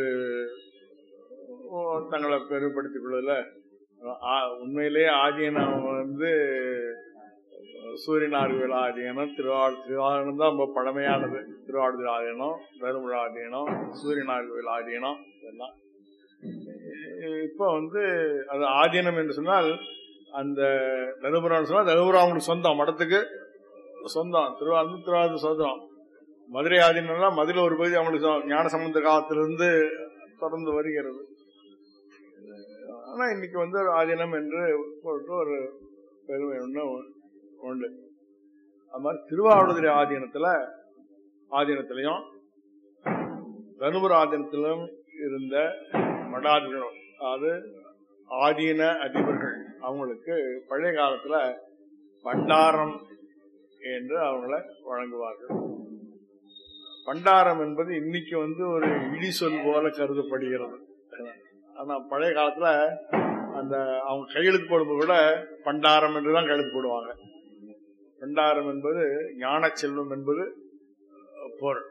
தங்களை பெருமைப்படுத்திக் கொள்ளல. உண்மையிலேயே ஆதீனம் வந்து சூரியனார்கோவில் ஆதீனம், திருவாரூர் திருவாரூர் தான் ரொம்ப பழமையானது. திருவாரூர் ஆதீனம், தருமபுரி ஆதீனம், சூரியனார்கோவில் ஆதீனம் இதெல்லாம். இப்ப வந்து அது ஆதீனம் என்று சொன்னால் அந்த தருமபுரம் சொன்னால் தருமபுரம் அவங்களுக்கு சொந்தம், மடத்துக்கு சொந்தம். திருவாரூர் திருவாரூர் சொந்தம். மதுரை ஆதீனம்னா மதுரை ஒரு பகுதி அவங்களுக்கு ஞான சம்பந்த காலத்திலிருந்து தொடர்ந்து வருகிறது. ஆனா இன்னைக்கு வந்து ஆதீனம் என்று ஒரு பெருமை ஒண்ணு உண்டு. அது மாதிரி திருவாவடுதுறை ஆதீனத்துல ஆதீனத்திலையும் தருமபுர ஆதீனத்திலும் இருந்த மடாதிபதிகள், அதாவது ஆதீன அதிபர்கள், அவங்களுக்கு பழைய காலத்துல பண்டாரம் என்று அவங்களை வழங்குவார்கள். பண்டாரம் என்பது இன்னைக்கு வந்து ஒரு இடி சொல் போல கருதப்படுகிறது. ஆனா பழைய காலத்துல அந்த அவங்க கையெழுத்து போடும்போது கூட பண்டாரம் என்றுதான் கையெழுத்து போடுவாங்க. பண்டாரம் என்பது ஞான செல்வம் என்பது பொருள்.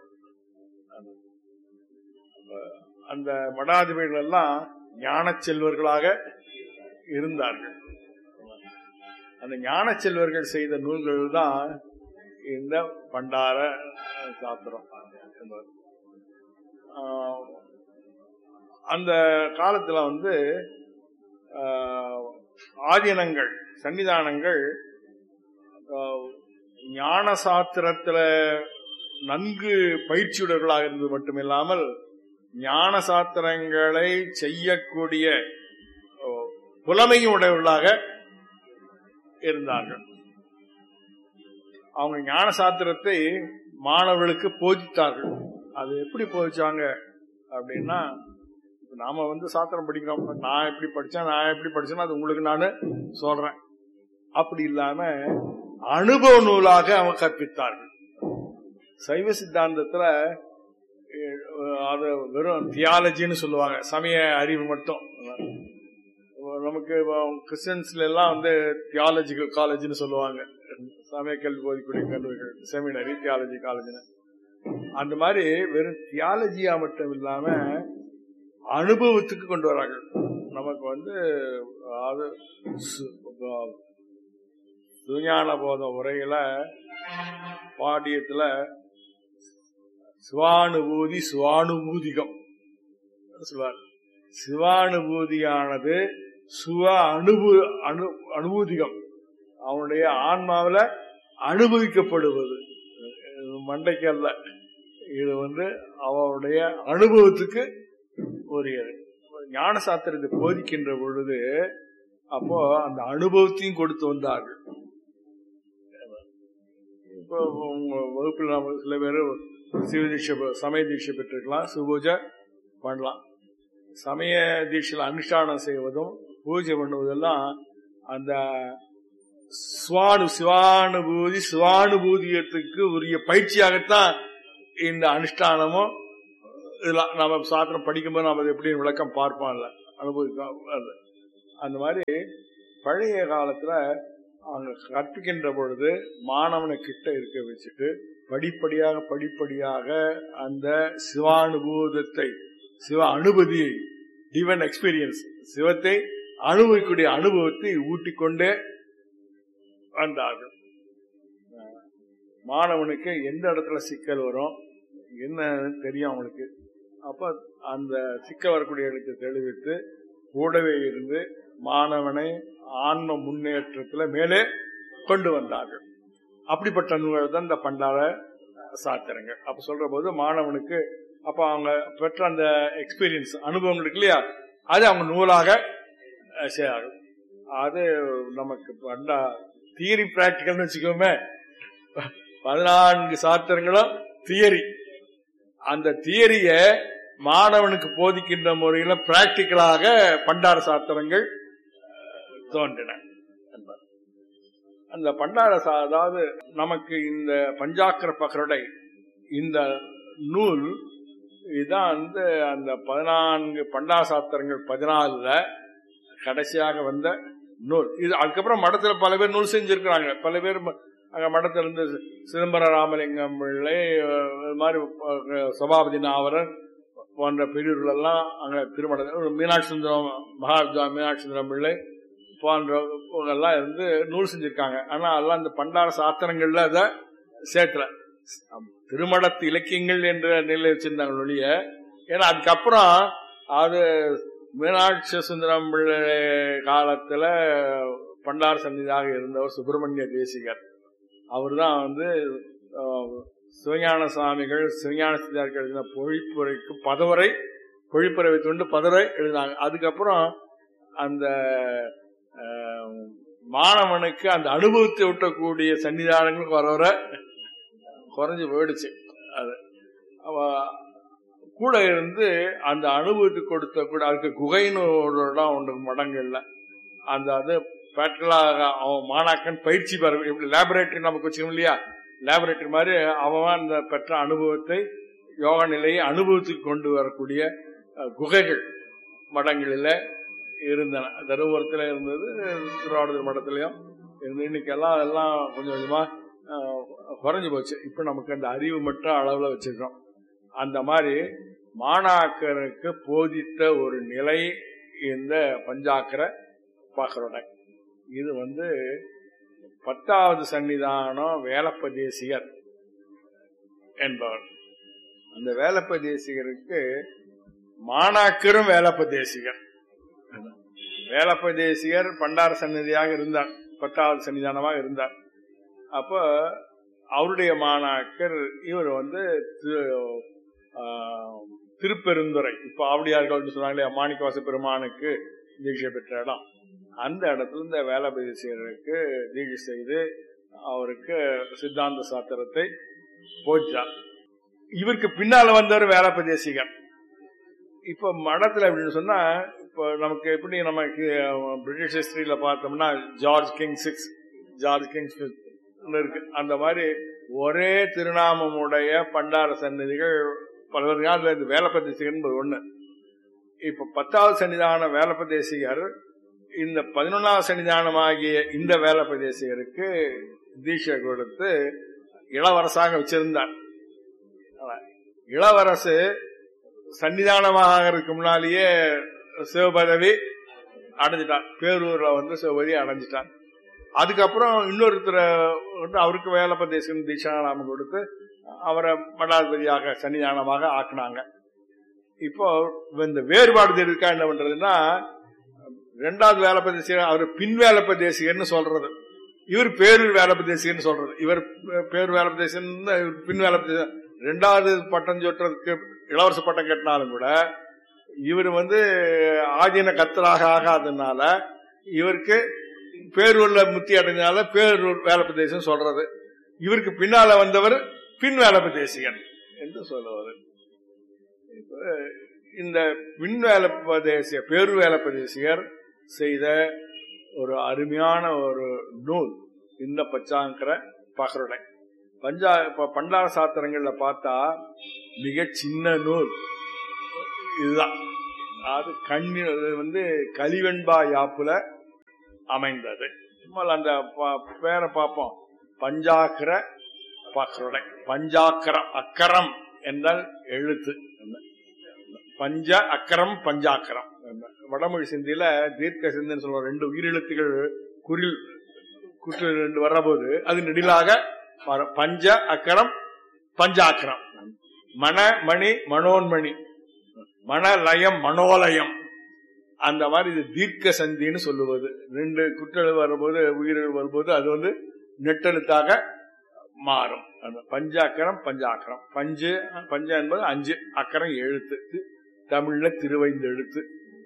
அந்த மடாதிபதிகள் எல்லாம் ஞான செல்வர்களாக இருந்தார்கள். அந்த ஞான செல்வர்கள் செய்த நூல்கள் தான் இந்த பண்டார சாத்திரம். அந்த காலத்துல வந்து ஆதீனங்கள், சன்னிதானங்கள் ஞான சாத்திரத்துல நன்கு பயிற்சியுடர்களாக இருந்தது மட்டுமில்லாமல் ஞான சாத்திரங்களை செய்யக்கூடிய புலமையும் உடையவர்களாக இருந்தார்கள். அவங்க ஞான சாத்திரத்தை மாணவர்களுக்கு போதித்தார்கள். அது எப்படி போதிச்சாங்க அப்படின்னா, நாம வந்து சாத்திரம் படிக்கிறோம், நான் எப்படி படிச்சேன் நான் எப்படி படிச்சேன்னா அது உங்களுக்கு நான் சொல்றேன். அப்படி இல்லாம அனுபவ நூலாக அவங்க கற்பித்தார்கள். சைவ சித்தாந்தத்துல அது வெறும் தியாலஜின்னு சொல்லுவாங்க, சமய அறிவு மட்டும். நமக்கு கிறிஸ்டியன்ஸ்ல எல்லாம் வந்து தியாலஜிக்கல் காலேஜ்னு சொல்லுவாங்க, சமய கல்வி போதிக்கூடிய கல்லூரிகள், செமினரி தியாலஜி காலேஜ்னு. அந்த மாதிரி வெறும் தியாலஜியா மட்டும் இல்லாம அனுபவத்துக்கு கொண்டு வராங்க. நமக்கு வந்து அது சுஞான போத உரையில பாடியத்துல சிவானுபூதி சிவானுபூதிகம் சொல்வார். சிவானுபூதியானது சுவ அனுபூ அனு அனுபூதிகம் அவனுடைய ஆன்மாவில அனுபவிக்கப்படுவது, மண்டைக்கு அல்ல. இது வந்து அவனுடைய அனுபவத்துக்கு உரியது. ஞான சாத்திரத்தை போதிக்கின்ற பொழுது அப்போ அந்த அனுபவத்தையும் கொடுத்து வந்தார்கள். இப்போ உங்க வகுப்பில் நம்ம சில பேர் சிவ தீட்சை, சமய தீட்சை பெற்றிருக்கலாம், சிவபூஜை பண்ணலாம். சமய தீட்சையில் அனுஷ்டானம் செய்வதும் பூஜை பண்ணுவதெல்லாம் அந்த சுவானு சிவானுபூதி சிவானுபூதியத்துக்கு உரிய பயிற்சியாகத்தான் இந்த அனுஷ்டானமும் இதெல்லாம் நாம சாத்திரம் படிக்கும்போது நாம எப்படி விளக்கம் பார்ப்போம்ல, அனுபவிப்போம். அந்த மாதிரி பழைய காலத்துல அவங்க கற்பிக்கின்ற பொழுது மாணவனை கிட்ட இருக்க வச்சுட்டு படிப்படியாக படிப்படியாக அந்த சிவானுபூதத்தை, சிவ அனுபதியை, டிவைன் எக்ஸ்பீரியன்ஸ், சிவத்தை அனுபவிக்கூடிய அனுபவத்தை ஊட்டிக்கொண்டே வந்தார்கள். மாணவனுக்கு எந்த இடத்துல சிக்கல் வரும் என்ன தெரியும் அவனுக்கு. அப்ப அந்த சிக்கல் வரக்கூடிய இடத்தை தெளிவித்து கூடவே இருந்து மாணவனை ஆன்ம முன்னேற்றத்துல மேலே கொண்டு வந்தார்கள். அப்படிப்பட்ட நூல்கள் தான் இந்த பண்டார சாத்திரங்கள். அப்ப சொல்ற போது மாணவனுக்கு அப்ப அவங்க பெற்ற அந்த எக்ஸ்பீரியன்ஸ் அனுபவம் இருக்கு இல்லையா, அது அவங்க நூலாக செய்யார்கள். அது நமக்கு பண்டா தியரி பிராக்டிக்கல்னு வச்சுக்கோமே, பதினான்கு சாத்திரங்களும் தியரி. அந்த தியரிய மாணவனுக்கு போதிக்கின்ற முறையில பிராக்டிக்கலாக பண்டார சாத்திரங்கள் தோன்றின. அந்த பண்டார அதாவது நமக்கு இந்த பஞ்சாக்கர பகருடை இந்த நூல் இதுதான் வந்து அந்த பதினான்கு பண்டார சாத்திரங்கள் பதினாலுல கடைசியாக வந்த நூல். இது அதுக்கப்புறம் மடத்துல பல பேர் நூல் செஞ்சிருக்கிறாங்க. பல பேர் அங்க மடத்துல இருந்து சிதம்பர ராமலிங்கம் பிள்ளை, மாதிரி சபாபதி நாவரர் போன்ற பெரியவர்கள் எல்லாம் அங்க திருமண மீனாட்சி சுந்தரம், மகாவித்வா மீனாட்சி சுந்தரம் பிள்ளை போன்றவங்கெல்லாம் இருந்து நூல் செஞ்சிருக்காங்க. ஆனா அதெல்லாம் இந்த பண்டார சாத்திரங்கள்ல அதை சேர்க்கல, திருமணத்து இலக்கியங்கள் என்ற நிலை வச்சிருந்தாங்க ஒழிய. ஏன்னா அதுக்கப்புறம் அது மீனாட்சி சுந்தரம் பிள்ளை காலத்துல பண்டார சன்னிதியாக இருந்தவர் சுப்பிரமணிய தேசிகர். அவர் தான் வந்து சிவஞான சுவாமிகள் சிவஞான சித்தார்கள் எழுதின பொழிப்புரைக்கு பதவரை பொழிப்புரை வைத்துக்கொண்டு பதவரை எழுதினாங்க. அதுக்கப்புறம் அந்த மாணவனுக்கு அந்த அனுபவத்தை ஊட்டக்கூடிய சன்னிதானங்களுக்கு வர வர குறைஞ்சு போயிடுச்சு. அது கூட இருந்து அந்த அனுபவத்துக்கு கொடுத்த கூட அதுக்கு குகைன்னு ஒரு இடம் உண்டு மடங்கள்ல. அந்த அது பேட்டலாக அவன் மாணாக்கன் பயிற்சி பெற, எப்படி லேபரேட்டரி நமக்கு வச்சுக்கணும் இல்லையா, லேபரேட்டரி மாதிரி அவன் அந்த பெற்ற அனுபவத்தை யோக நிலையை அனுபவத்துக்கு கொண்டு வரக்கூடிய குகைகள் மடங்களில் இருந்தன. தருமபுரத்தில் இருந்தது, திருவாவூர் மடத்திலையும் இருந்து. இன்னைக்கு எல்லாம் எல்லாம் கொஞ்சம் கொஞ்சமா குறைஞ்சு போச்சு. இப்ப நமக்கு அந்த அறிவு மட்டும் அளவுல வச்சிருக்கோம். அந்த மாதிரி மாணாக்கருக்கு போதித்த ஒரு நிலை இந்த பஞ்சாக்கர பகருடை. இது வந்து பத்தாவது சன்னிதானம் வேலப்ப தேசிகர் என்பவர். அந்த வேலப்ப தேசிகருக்கு மாணாக்கரும் வேலப்ப தேசிகர். வேலப்ப தேசிகர் பண்டார சந்நிதியாக இருந்தார், பத்தாவது சன்னிதானமாக இருந்தார். அப்ப அவருடைய மாணாக்கர் இவர் வந்து திருப்பெருந்துறை, இப்ப ஆவடியார்கள் சொன்னாங்களே மாணிக்கவாச பெருமானுக்கு தீட்சை பெற்ற இடம், அந்த இடத்துல இந்த வேலப்ப தேசிகருக்கு தீட்சை செய்து அவருக்கு சித்தாந்த சாத்திரத்தை போச்சார். இவருக்கு பின்னால வந்தவர் வேலப்ப தேசிகர். இப்ப மடத்துல அப்படின்னு சொன்னா, இப்ப நமக்கு எப்படி நமக்கு பிரிட்டிஷ் ஹிஸ்டரியில பார்த்தோம்னா George king six, George king இருக்கு. அந்த மாதிரி ஒரே திருநாமமுடைய பண்டார சந்நிதிகள் பல்வேறு காலத்துல இந்த வேலப்ப தேசிகர் ஒண்ணு. இப்ப பத்தாவது சன்னிதான வேலப்ப தேசிகர் இந்த பதினொன்னாவது சன்னிதானமாகிய இந்த வேலப்ப தேசிகருக்கு தீட்சை கொடுத்து இளவரசாக வச்சிருந்தார். இளவரசு சன்னிதானமாக இருக்கு முன்னாலேயே சிவபதவி அடைஞ்சிட்டான், பேரூர்ல வந்து சிவபதி அடைஞ்சிட்டான். அதுக்கப்புறம் இன்னொருத்தர் அவருக்கு வேலப்ப தேசிகன் தீட்சா நாமம் கொடுத்து அவரை மடாதிபதியாக சன்னிதானமாக ஆக்குனாங்க. இப்போ இந்த வேறுபாடு இருக்கா என்ன பண்றதுன்னா, ரெண்டாவது வேலப்ப தேசிகர் அவர் பின் வேலப்ப தேசிகர்னு சொல்றது, இவர் பேரூர் வேலப்ப தேசிகர்னு சொல்றது. இவர் பேரூர் வேலப்ப தேசிகர், பின் வேலப்ப தேசிகர். ரெண்டாவது பட்டம் சொட்டுறதுக்கு இளவரச பட்டம் கட்டினாலும் கூட இவர் வந்து ஆதீன கத்தராக ஆகாதனால இவருக்கு பேரூர்ல முத்தி அடைஞ்சனால பேரூர் வேலப்ப தேசிகன் சொல்றது. இவருக்கு பின்னால வந்தவர் பின் வேலப்ப தேசிகன் என்று சொல்லுவாரு. இந்த பின் வேலப்ப தேசிய பேரூர் வேலப்ப தேசிகர் செய்த ஒரு அருமையான ஒரு நூல் இந்த பஞ்சாங்கர பகருடை. பஞ்சா பண்டார சாத்திரங்கள்ல பார்த்தா மிக சின்ன நூல், இதுதான். அது கண்ணி வந்து கலிவெண்பா யாப்புல அமைந்தது. அந்த பேரை பார்ப்போம். பஞ்சாக்கர பக்ருடை. பஞ்சாக்கரம் அக்கரம் என்றால் எழுத்து. பஞ்ச அக்கரம் பஞ்சாக்கரம். வடமொழி சிந்தியில தீர்க்க சிந்தின்னு சொல்லுவோம். ரெண்டு உயிரெழுத்துகள் குறில் குற்று ரெண்டு வர்ற போது அது நெடிலாக பஞ்ச அக்கரம் பஞ்சாக்கரம். மன மணி மனோன்மணி, மனலயம் மனோலயம். அந்த மாதிரி இது தீர்க்க சந்தின்னு சொல்லுவது. ரெண்டு குற்றெழு வரும்போது உயிரெழு வரும்போது அது வந்து நெட்டெழுத்தாக மாறும். பஞ்சாக்கரம் பஞ்சாக்கரம். பஞ்சு பஞ்ச என்பது அஞ்சு, அக்கரம் எழுத்து, தமிழ்ல திருவைந்து எழுத்து.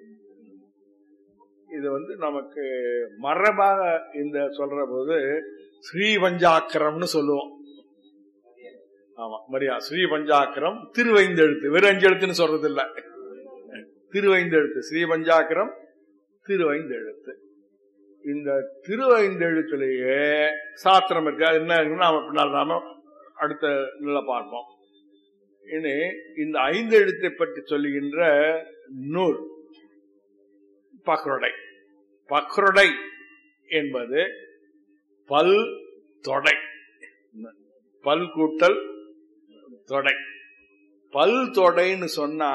இது வந்து நமக்கு மரபாக இந்த சொல்ற போது ஸ்ரீ பஞ்சாக்கரம்னு சொல்லுவோம். ஆமா, மரியா ஸ்ரீ பஞ்சாக்கரம் திருவைந்து எழுத்து. வெறும் அஞ்சு எழுத்துன்னு சொல்றது இல்ல, திருவைந்து எழுத்து. ஸ்ரீ பஞ்சாக்கரம் திருவைந்து எழுத்து. இந்த திருவைந்து எழுத்துலேயே சாஸ்திரம் இருக்கு. அது என்ன இருக்குன்னு நாம பின்னால் நாம அடுத்த நிலை பார்ப்போம். இனி இந்த ஐந்து எழுத்தை பற்றி சொல்லுகின்ற நூல் பக்ருடை. பக்ருடை என்பது பல் தொடை. பல் கூட்டல் தொடை. பல் தொடைன்னு சொன்னா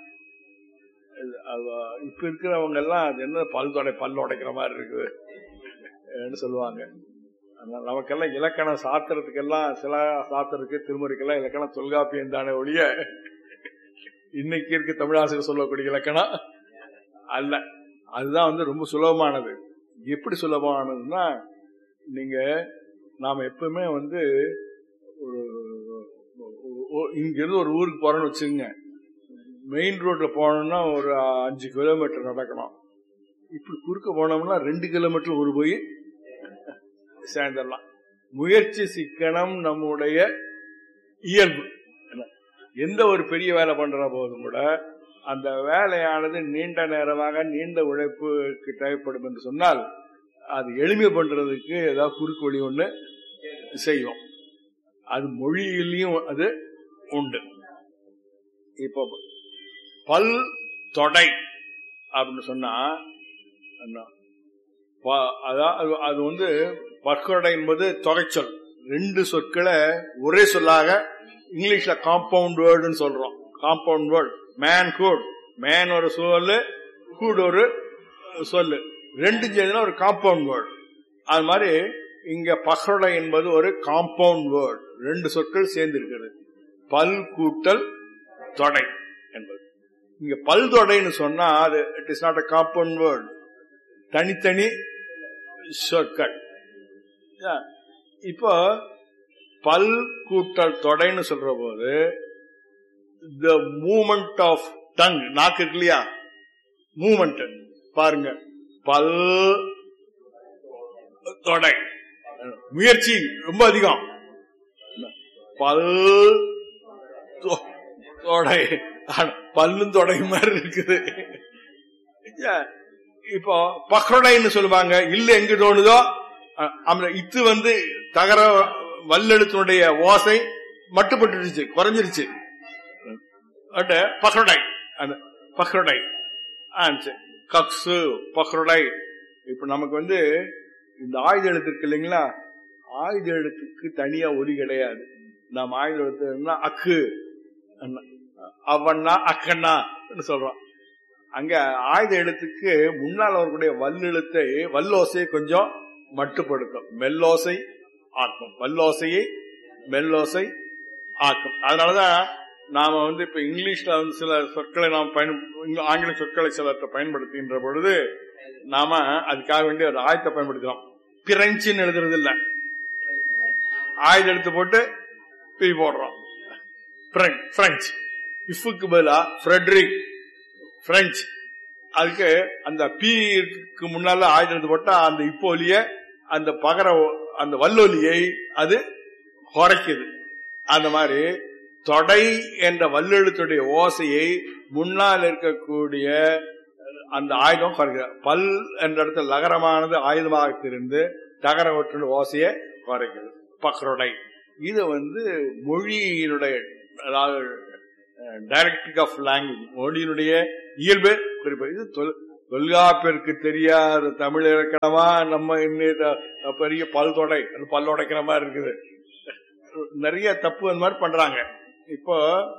இப்ப இருக்கிறவங்க எல்லாம் அது என்ன பல் தொடை, பல் உடைக்கிற மாதிரி இருக்குது சொல்லுவாங்க. நமக்கெல்லாம் இலக்கணம் சாத்திரத்துக்கெல்லாம், சில சாத்திரத்துக்கு திருமுறைக்கெல்லாம் இலக்கணம் தொல்காப்பியம் தானே ஒழிய இன்னைக்கு இருக்க தமிழாசிரியர் சொல்லக்கூடிய இலக்கணம் அல்ல. அதுதான் வந்து ரொம்ப சுலபமானது. எப்படி சுலபமானதுன்னா, நீங்க நாம எப்பவுமே வந்து ஒரு இங்க இருந்து ஒரு ஊருக்கு போறோம்னு வச்சுங்க, மெயின் ரோட்ல போனோம்னா ஒரு அஞ்சு கிலோமீட்டர் நடக்கணும். இப்படி குறுக்க போனோம்னா ரெண்டு கிலோமீட்டர் ஒரு போய் சேர்ந்துடலாம். முயற்சி சிக்கனம் நம்முடைய இயல்பு. எந்த ஒரு பெரிய வேலை பண்ற போதும் கூட அந்த வேலையானது நீண்ட நேரமாக நீண்ட உழைப்புக்கு தேவைப்படும் என்று சொன்னால் அது எளிமை பண்றதுக்கு ஏதாவது குறுக்கு வழி ஒண்ணு செய்வோம். அது மொழியிலையும் அது உண்டு. இப்போ பல் தொடை அப்படின்னு சொன்னா அதாவது அது வந்து பற்கொடை என்பது தொகைச்சொல். ரெண்டு சொற்களை ஒரே சொல்லாக இங்கிலீஷ்ல காம்பவுண்ட் வேர்டுன்னு சொல்றோம். Compound word. Man hood, man ஒரு சொல்லு, ஹுட் ஒரு சொல்லு, ரெண்டு சேர்ந்துனா ஒரு காம்பவுண்ட் வேர்டு. அது மாதிரி இங்க பக்ருடை என்பது ஒரு காம்பவுண்ட் வேர்டு. ரெண்டு சொற்கள் சேர்ந்து இருக்கிறது. பல் கூட்டல் தொடை என்பது. இங்க பல் தொடைன்னு சொன்னா அது it is not a compound word, தனித்தனி சொற்கள். இப்போ பல் கூட்டல் தொடைன்னு சொல்ற போது the movement of tongue, நாக்கு இருக்கு இல்லையா, மூமெண்ட் பாருங்க. பல் தொடை முயற்சி ரொம்ப அதிகம். பல் தொடை பல்லும் தொடை மாதிரி இருக்குது. இப்போ பக்ருடைன்னு சொல்லுவாங்க. இல்ல எங்க தோணுதோ இத்து வந்து தகர வல்லெழுத்தினுடைய ஓசை மட்டுப்பட்டுருச்சு, குறைஞ்சிருச்சு. பக்ருடை, அந்த பக்ருடை கக்ஸு பக்ருடை. இப்ப நமக்கு வந்து இந்த ஆயுத எழுத்து இருக்கு இல்லைங்களா, ஆயுத எழுத்துக்கு தனியா ஒலி கிடையாது. நாம் ஆயுத எழுத்து அக்கு அவண்ணா அக்கண்ணா சொல்றோம். அங்க ஆயுத எழுத்துக்கு முன்னால் அவர்களுடைய வல்லெழுத்தை வல்லோசையை கொஞ்சம் மட்டுப்படுத்தும், மெல்லோசை ஆக்கும். வல்லோசையை மெல்லோசை ஆக்கும். அதனாலதான் நாம வந்து இப்ப இங்கிலீஷ்ல வந்து சில சொற்களை நாம் பயன் ஆங்கில சொற்களை சிலற்ற பயன்படுத்துகின்ற பொழுது நாம அதுக்காக வேண்டிய ஒரு ஆயத்தை பயன்படுத்துறோம். பிரெஞ்சுன்னு எழுதுறது இல்ல, ஆயுத எழுத்து போட்டு பி போடுறோம். பிரெஞ்சு இஃபுக்கு பதிலா ஃப்ரெட்ரிக் பிரெஞ்சு. அதுக்கு அந்த பீக்கு முன்னால ஆயுத எழுத்து போட்டா அந்த இப்போலிய அந்த பகர அந்த வல்லொலியை அது குறைக்குது. அந்த மாதிரி தொடை என்ற வல்லெழுத்துடைய ஓசையை முன்னால் இருக்கக்கூடிய அந்த ஆயுதம் குறைக்கிறது. பல் என்ற இடத்துல லகரமானது ஆயுதமாக இருந்து தகர ஒற்று ஓசையை குறைக்கிறது. பக்ருடை இது வந்து மொழியினுடைய டைரக்டிக் ஆஃப் லாங்குவேஜ், மொழியினுடைய இயல்பு குறிப்பு. இது தொல்காப்பிற்கு தெரியாத தமிழ் இலக்கணமா நம்ம இன்னும் பெரிய பல் தொடை பல் உடைக்கிற மாதிரி இருக்குது. நிறைய தப்பு அந்த மாதிரி பண்றாங்க. இப்போ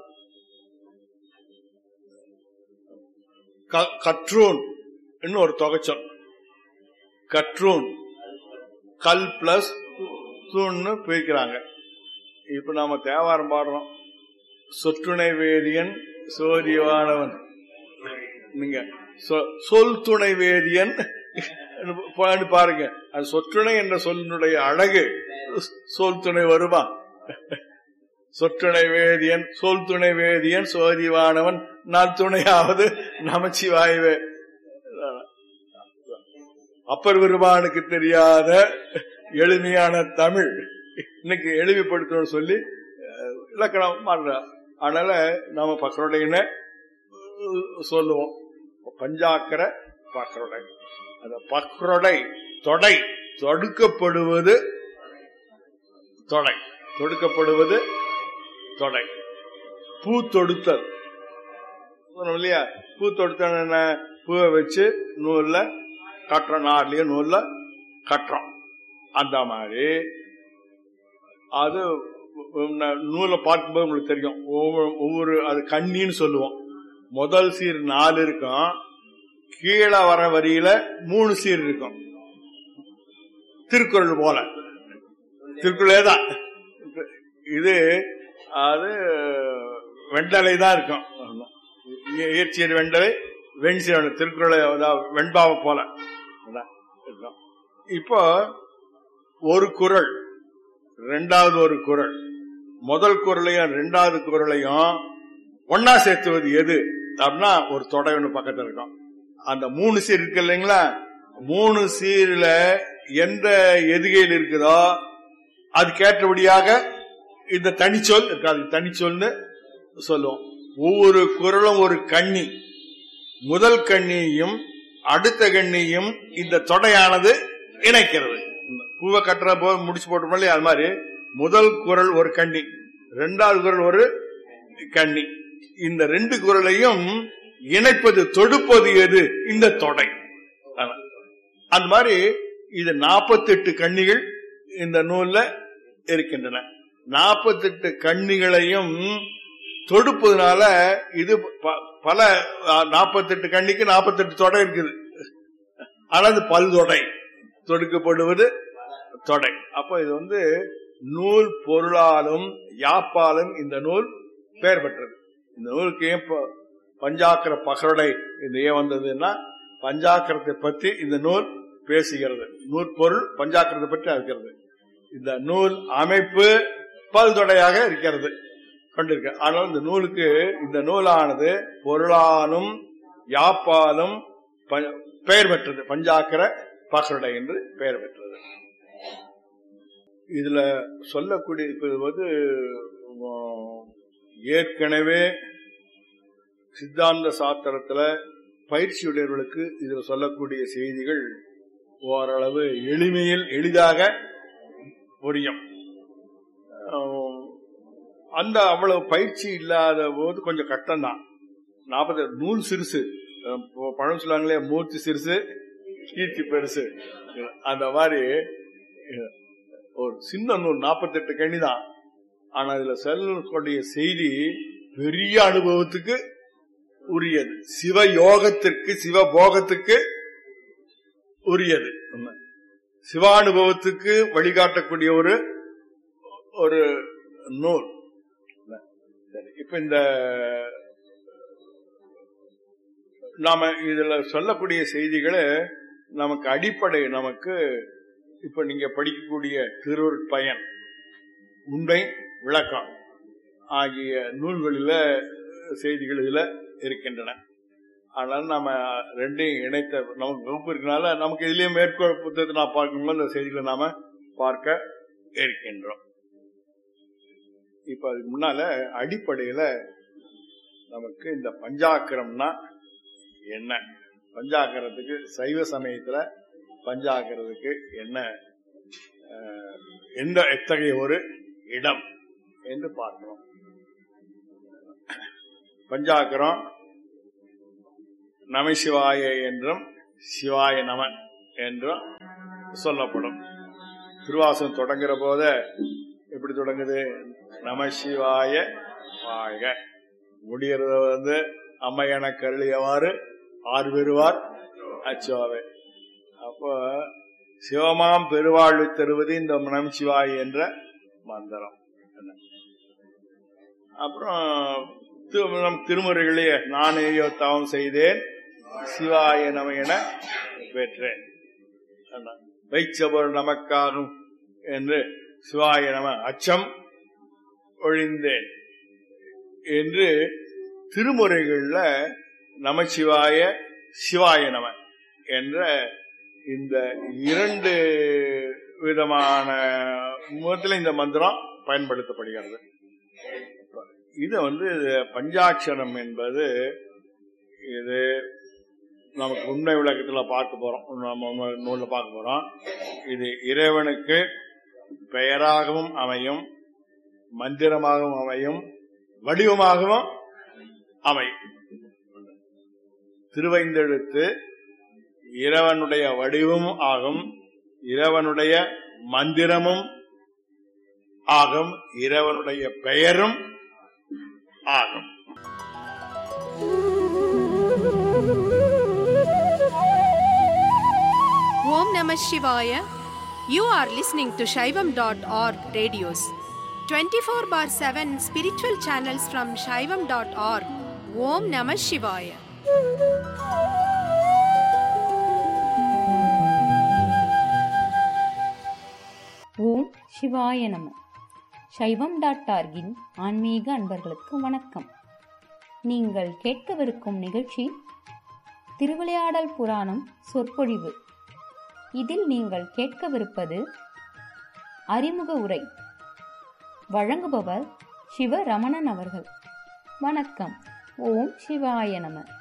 கற்றூன் இன்னும் ஒரு தொகைச்சொல், கற்றூன் கல் பிளஸ் தூண்னு பிரிக்கிறாங்க. இப்ப நாம தேவாரம் பாடுறோம், சொற்றுணை வேதியன் சோதிவானவன். நீங்க சொல் துணை வேதியன் பாருங்க, அது சொற்றுணை என்ற சொல்லினுடைய அழகு. சொல் துணை வருமா? சொற்றுணை வேதியன் சொல் துணை வேதியன் சோதிவானவன் நான் துணையாவது நமச்சிவாயவே. அப்பர் பெருமானுக்கு தெரியாத எளிமையான தமிழ் இன்னைக்கு எளிமைப்படுத்தணும்னு சொல்லி இலக்கணம் மாறுற. அதனால நாம பக்கரோடைன்னு சொல்லுவோம். பஞ்சாக்கர பக்கரோடை, அந்த பக்கரோடை தொடை தொடுக்கப்படுவது தொடை தொடுக்கப்படுவது தொடை. பூ தொடுத்தல் இல்லையா? பூ தொடுத்தல் என்ன? பூவை வச்சு நூல்ல கட்டுறோம், நார்லயே நூல்ல கட்டுறோம். அந்த மாதிரி அது நூலை பார்க்கும்போது உங்களுக்கு தெரியும். ஒவ்வொரு அது கண்ணின்னு சொல்லுவோம். முதல் சீர் நாலு இருக்கும், கீழே வர வரியில மூணு சீர் இருக்கும். திருக்குறள் போல திருக்குறளே தான் இது. அது வெண்டலை தான் இருக்கும். இயற்சியர் வெண்டலை வெண்சீர் திருக்குறளை வெண்பாவை போல இருக்கும். இப்போ ஒரு குறள், ரெண்டாவது ஒரு குறள், முதல் குறளையும் ரெண்டாவது குறளையும் ஒன்னா சேர்த்துவது எது அப்படின்னா ஒரு தொடை ஒண்ணு பக்கத்துல இருக்கும். அந்த மூணு சீர் இருக்கு இல்லைங்களா? மூணு சீர்ல எந்த எதுகையில் இருக்குதோ அதுக்கு ஏற்றபடியாக இந்த தனிச்சொல் இருக்காது, தனிச்சொல்னு சொல்லுவோம். ஒவ்வொரு குறளும் ஒரு கண்ணி, முதல் கண்ணியையும் அடுத்த கண்ணியும் இந்த தொடையானது இணைக்கிறது. பூவை கட்டுற போது முடிச்சு போட்டோம் இல்லையா? அது மாதிரி முதல் குறள் ஒரு கண்ணி, ரெண்டாவது குறள் ஒரு கண்ணி. இந்த ரெண்டு குறளையும் இணைப்பது தொடுப்பது எது? இந்த தொடை. அந்த மாதிரி இது நாற்பத்தி எட்டு கண்ணிகள் இந்த நூல்ல இருக்கின்றன. நாற்பத்தி எட்டு கண்ணிகளையும் தொடுப்பதுனால இது பல நாற்பத்தி எட்டு கண்ணிக்கு நாற்பத்தி எட்டு தொடை இருக்குது. ஆனா இது பல் தொடை, தொடுக்கப்படுவது தொடை. அப்ப இது வந்து நூல் பொருளாலும் யாப்பாலும் இந்த நூல் பெயர் பெற்றது. இந்த நூலுக்கு ஏன் பஞ்சாக்கர பகரடை இது ஏன் வந்ததுன்னா, பஞ்சாக்கரத்தை பற்றி இந்த நூல் பேசுகிறது. நூற்பொருள் பஞ்சாக்கரத்தை பற்றி இருக்கிறது. இந்த நூல் அமைப்பு பல்தொடையாக இருக்கிறது கொண்டிருக்க. ஆனால் இந்த நூலுக்கு இந்த நூலானது பொருளாலும் யாப்பாலும் பெயர் பெற்றது, பஞ்சாக்கர பகரடை என்று பெயர் பெற்றது. இதுல சொல்லக்கூடிய வந்து ஏற்கனவே சித்தாந்த சாஸ்திரத்துல பயிற்சியுடையவர்களுக்கு இதுல சொல்லக்கூடிய செய்திகள் ஓரளவு எளிமையில் எளிதாக புரியும். அந்த அவ்வளவு பயிற்சி இல்லாத போது கொஞ்சம் கஷ்டம்தான். நாற்பது நூல் சிறுசு, பழம் சொல்லாங்களே மூர்த்தி சிறுசு கீர்த்தி பெருசு, அந்த மாதிரி ஒரு சின்ன நூல் நாற்பத்தி எட்டு கணிதான். ஆனா இதுல சொல்லக்கூடிய செய்தி பெரிய அனுபவத்துக்கு உரியது, சிவயோகத்திற்கு சிவபோகத்துக்கு உரியது, சிவானுபவத்துக்கு வழிகாட்டக்கூடிய ஒரு ஒரு நூல். இப்ப இந்த நாம இதுல சொல்லக்கூடிய செய்திகளை நமக்கு அடிப்படை, நமக்கு இப்ப நீங்க படிக்கக்கூடிய திருவருட்பயன், உண்மை விளக்கம் ஆகிய நூல்களில செய்திகள் இதுல இருக்கின்றன. ஆனால் நாம ரெண்டையும் இணைத்த நமக்கு வகுப்பு இருக்கனால நமக்கு இதுலயும் மேற்கோள் புத்தகத்தை நான் பார்க்கும்போது இந்த செய்திகளை நாம பார்க்க இருக்கின்றோம். இப்ப அதுக்கு முன்னால அடிப்படையில நமக்கு இந்த பஞ்சாக்கரம்னா என்ன, பஞ்சாக்கரத்துக்கு சைவ சமயத்துல பஞ்சாக்கரத்துக்கு என்ன, எந்த எத்தகைய ஒரு இடம் என்று பார்க்கிறோம். பஞ்சாக்கரம் நமசிவாய என்றும் சிவாய நம என்றும் சொல்லப்படும். திருவாசகம் தொடங்குற போத எப்படி தொடங்குது? நமசிவாய வாழ்க. முடியறத வந்து அம்மையன கருளியவாறு ஆறு பெறுவார் அச்சோவே. அப்போ சிவமாம் பெருவாழ்வு தருவது இந்த நமசிவாய என்ற மந்திரம். அப்புறம் நம் திருமுறைகளே நானேயோ தவம் செய்தேன் சிவாய நம என பெற்றேன், வைச்சவர் நமக்காகும் என்று சிவாய நம அச்சம் ஒழிந்தேன் என்று திருமுறைகள்ல நமசிவாய சிவாய நம என்ற இந்த இரண்டு விதமான முகத்தில் இந்த மந்திரம் பயன்படுத்தப்படுகிறது. இது வந்து பஞ்சாட்சரம் என்பது இது நமக்கு உண்மை விளக்கத்துல பார்க்க போறோம், நம்ம நூல்ல பார்க்க போறோம். இது இறைவனுக்கு பெயராகவும் அமையும், மந்திரமாகவும் அமையும், வடிவமாகவும் அமையும். திருவைந்தெழுத்து இறைவனுடைய வடிவமும் ஆகும், இறைவனுடைய மந்திரமும் ஆகும், இறைவனுடைய பெயரும் ஆகும். Om Namah Shivaya. You are listening to Shaivam dot org radios. twenty-four bar seven spiritual channels from Shaivam dot org. Om Namah Shivaya. ஓம் சிவாய நம. சைவம் டாட் ஆர்கின் ஆன்மீக அன்பர்களுக்கு வணக்கம். நீங்கள் கேட்கவிருக்கும் நிகழ்ச்சி திருவிளையாடல் புராணம் சொற்பொழிவு. இதில் நீங்கள் கேட்கவிருப்பது அறிமுக உரை. வழங்குபவர் சிவ ரமணன் அவர்கள். வணக்கம். ஓம் சிவாய நம.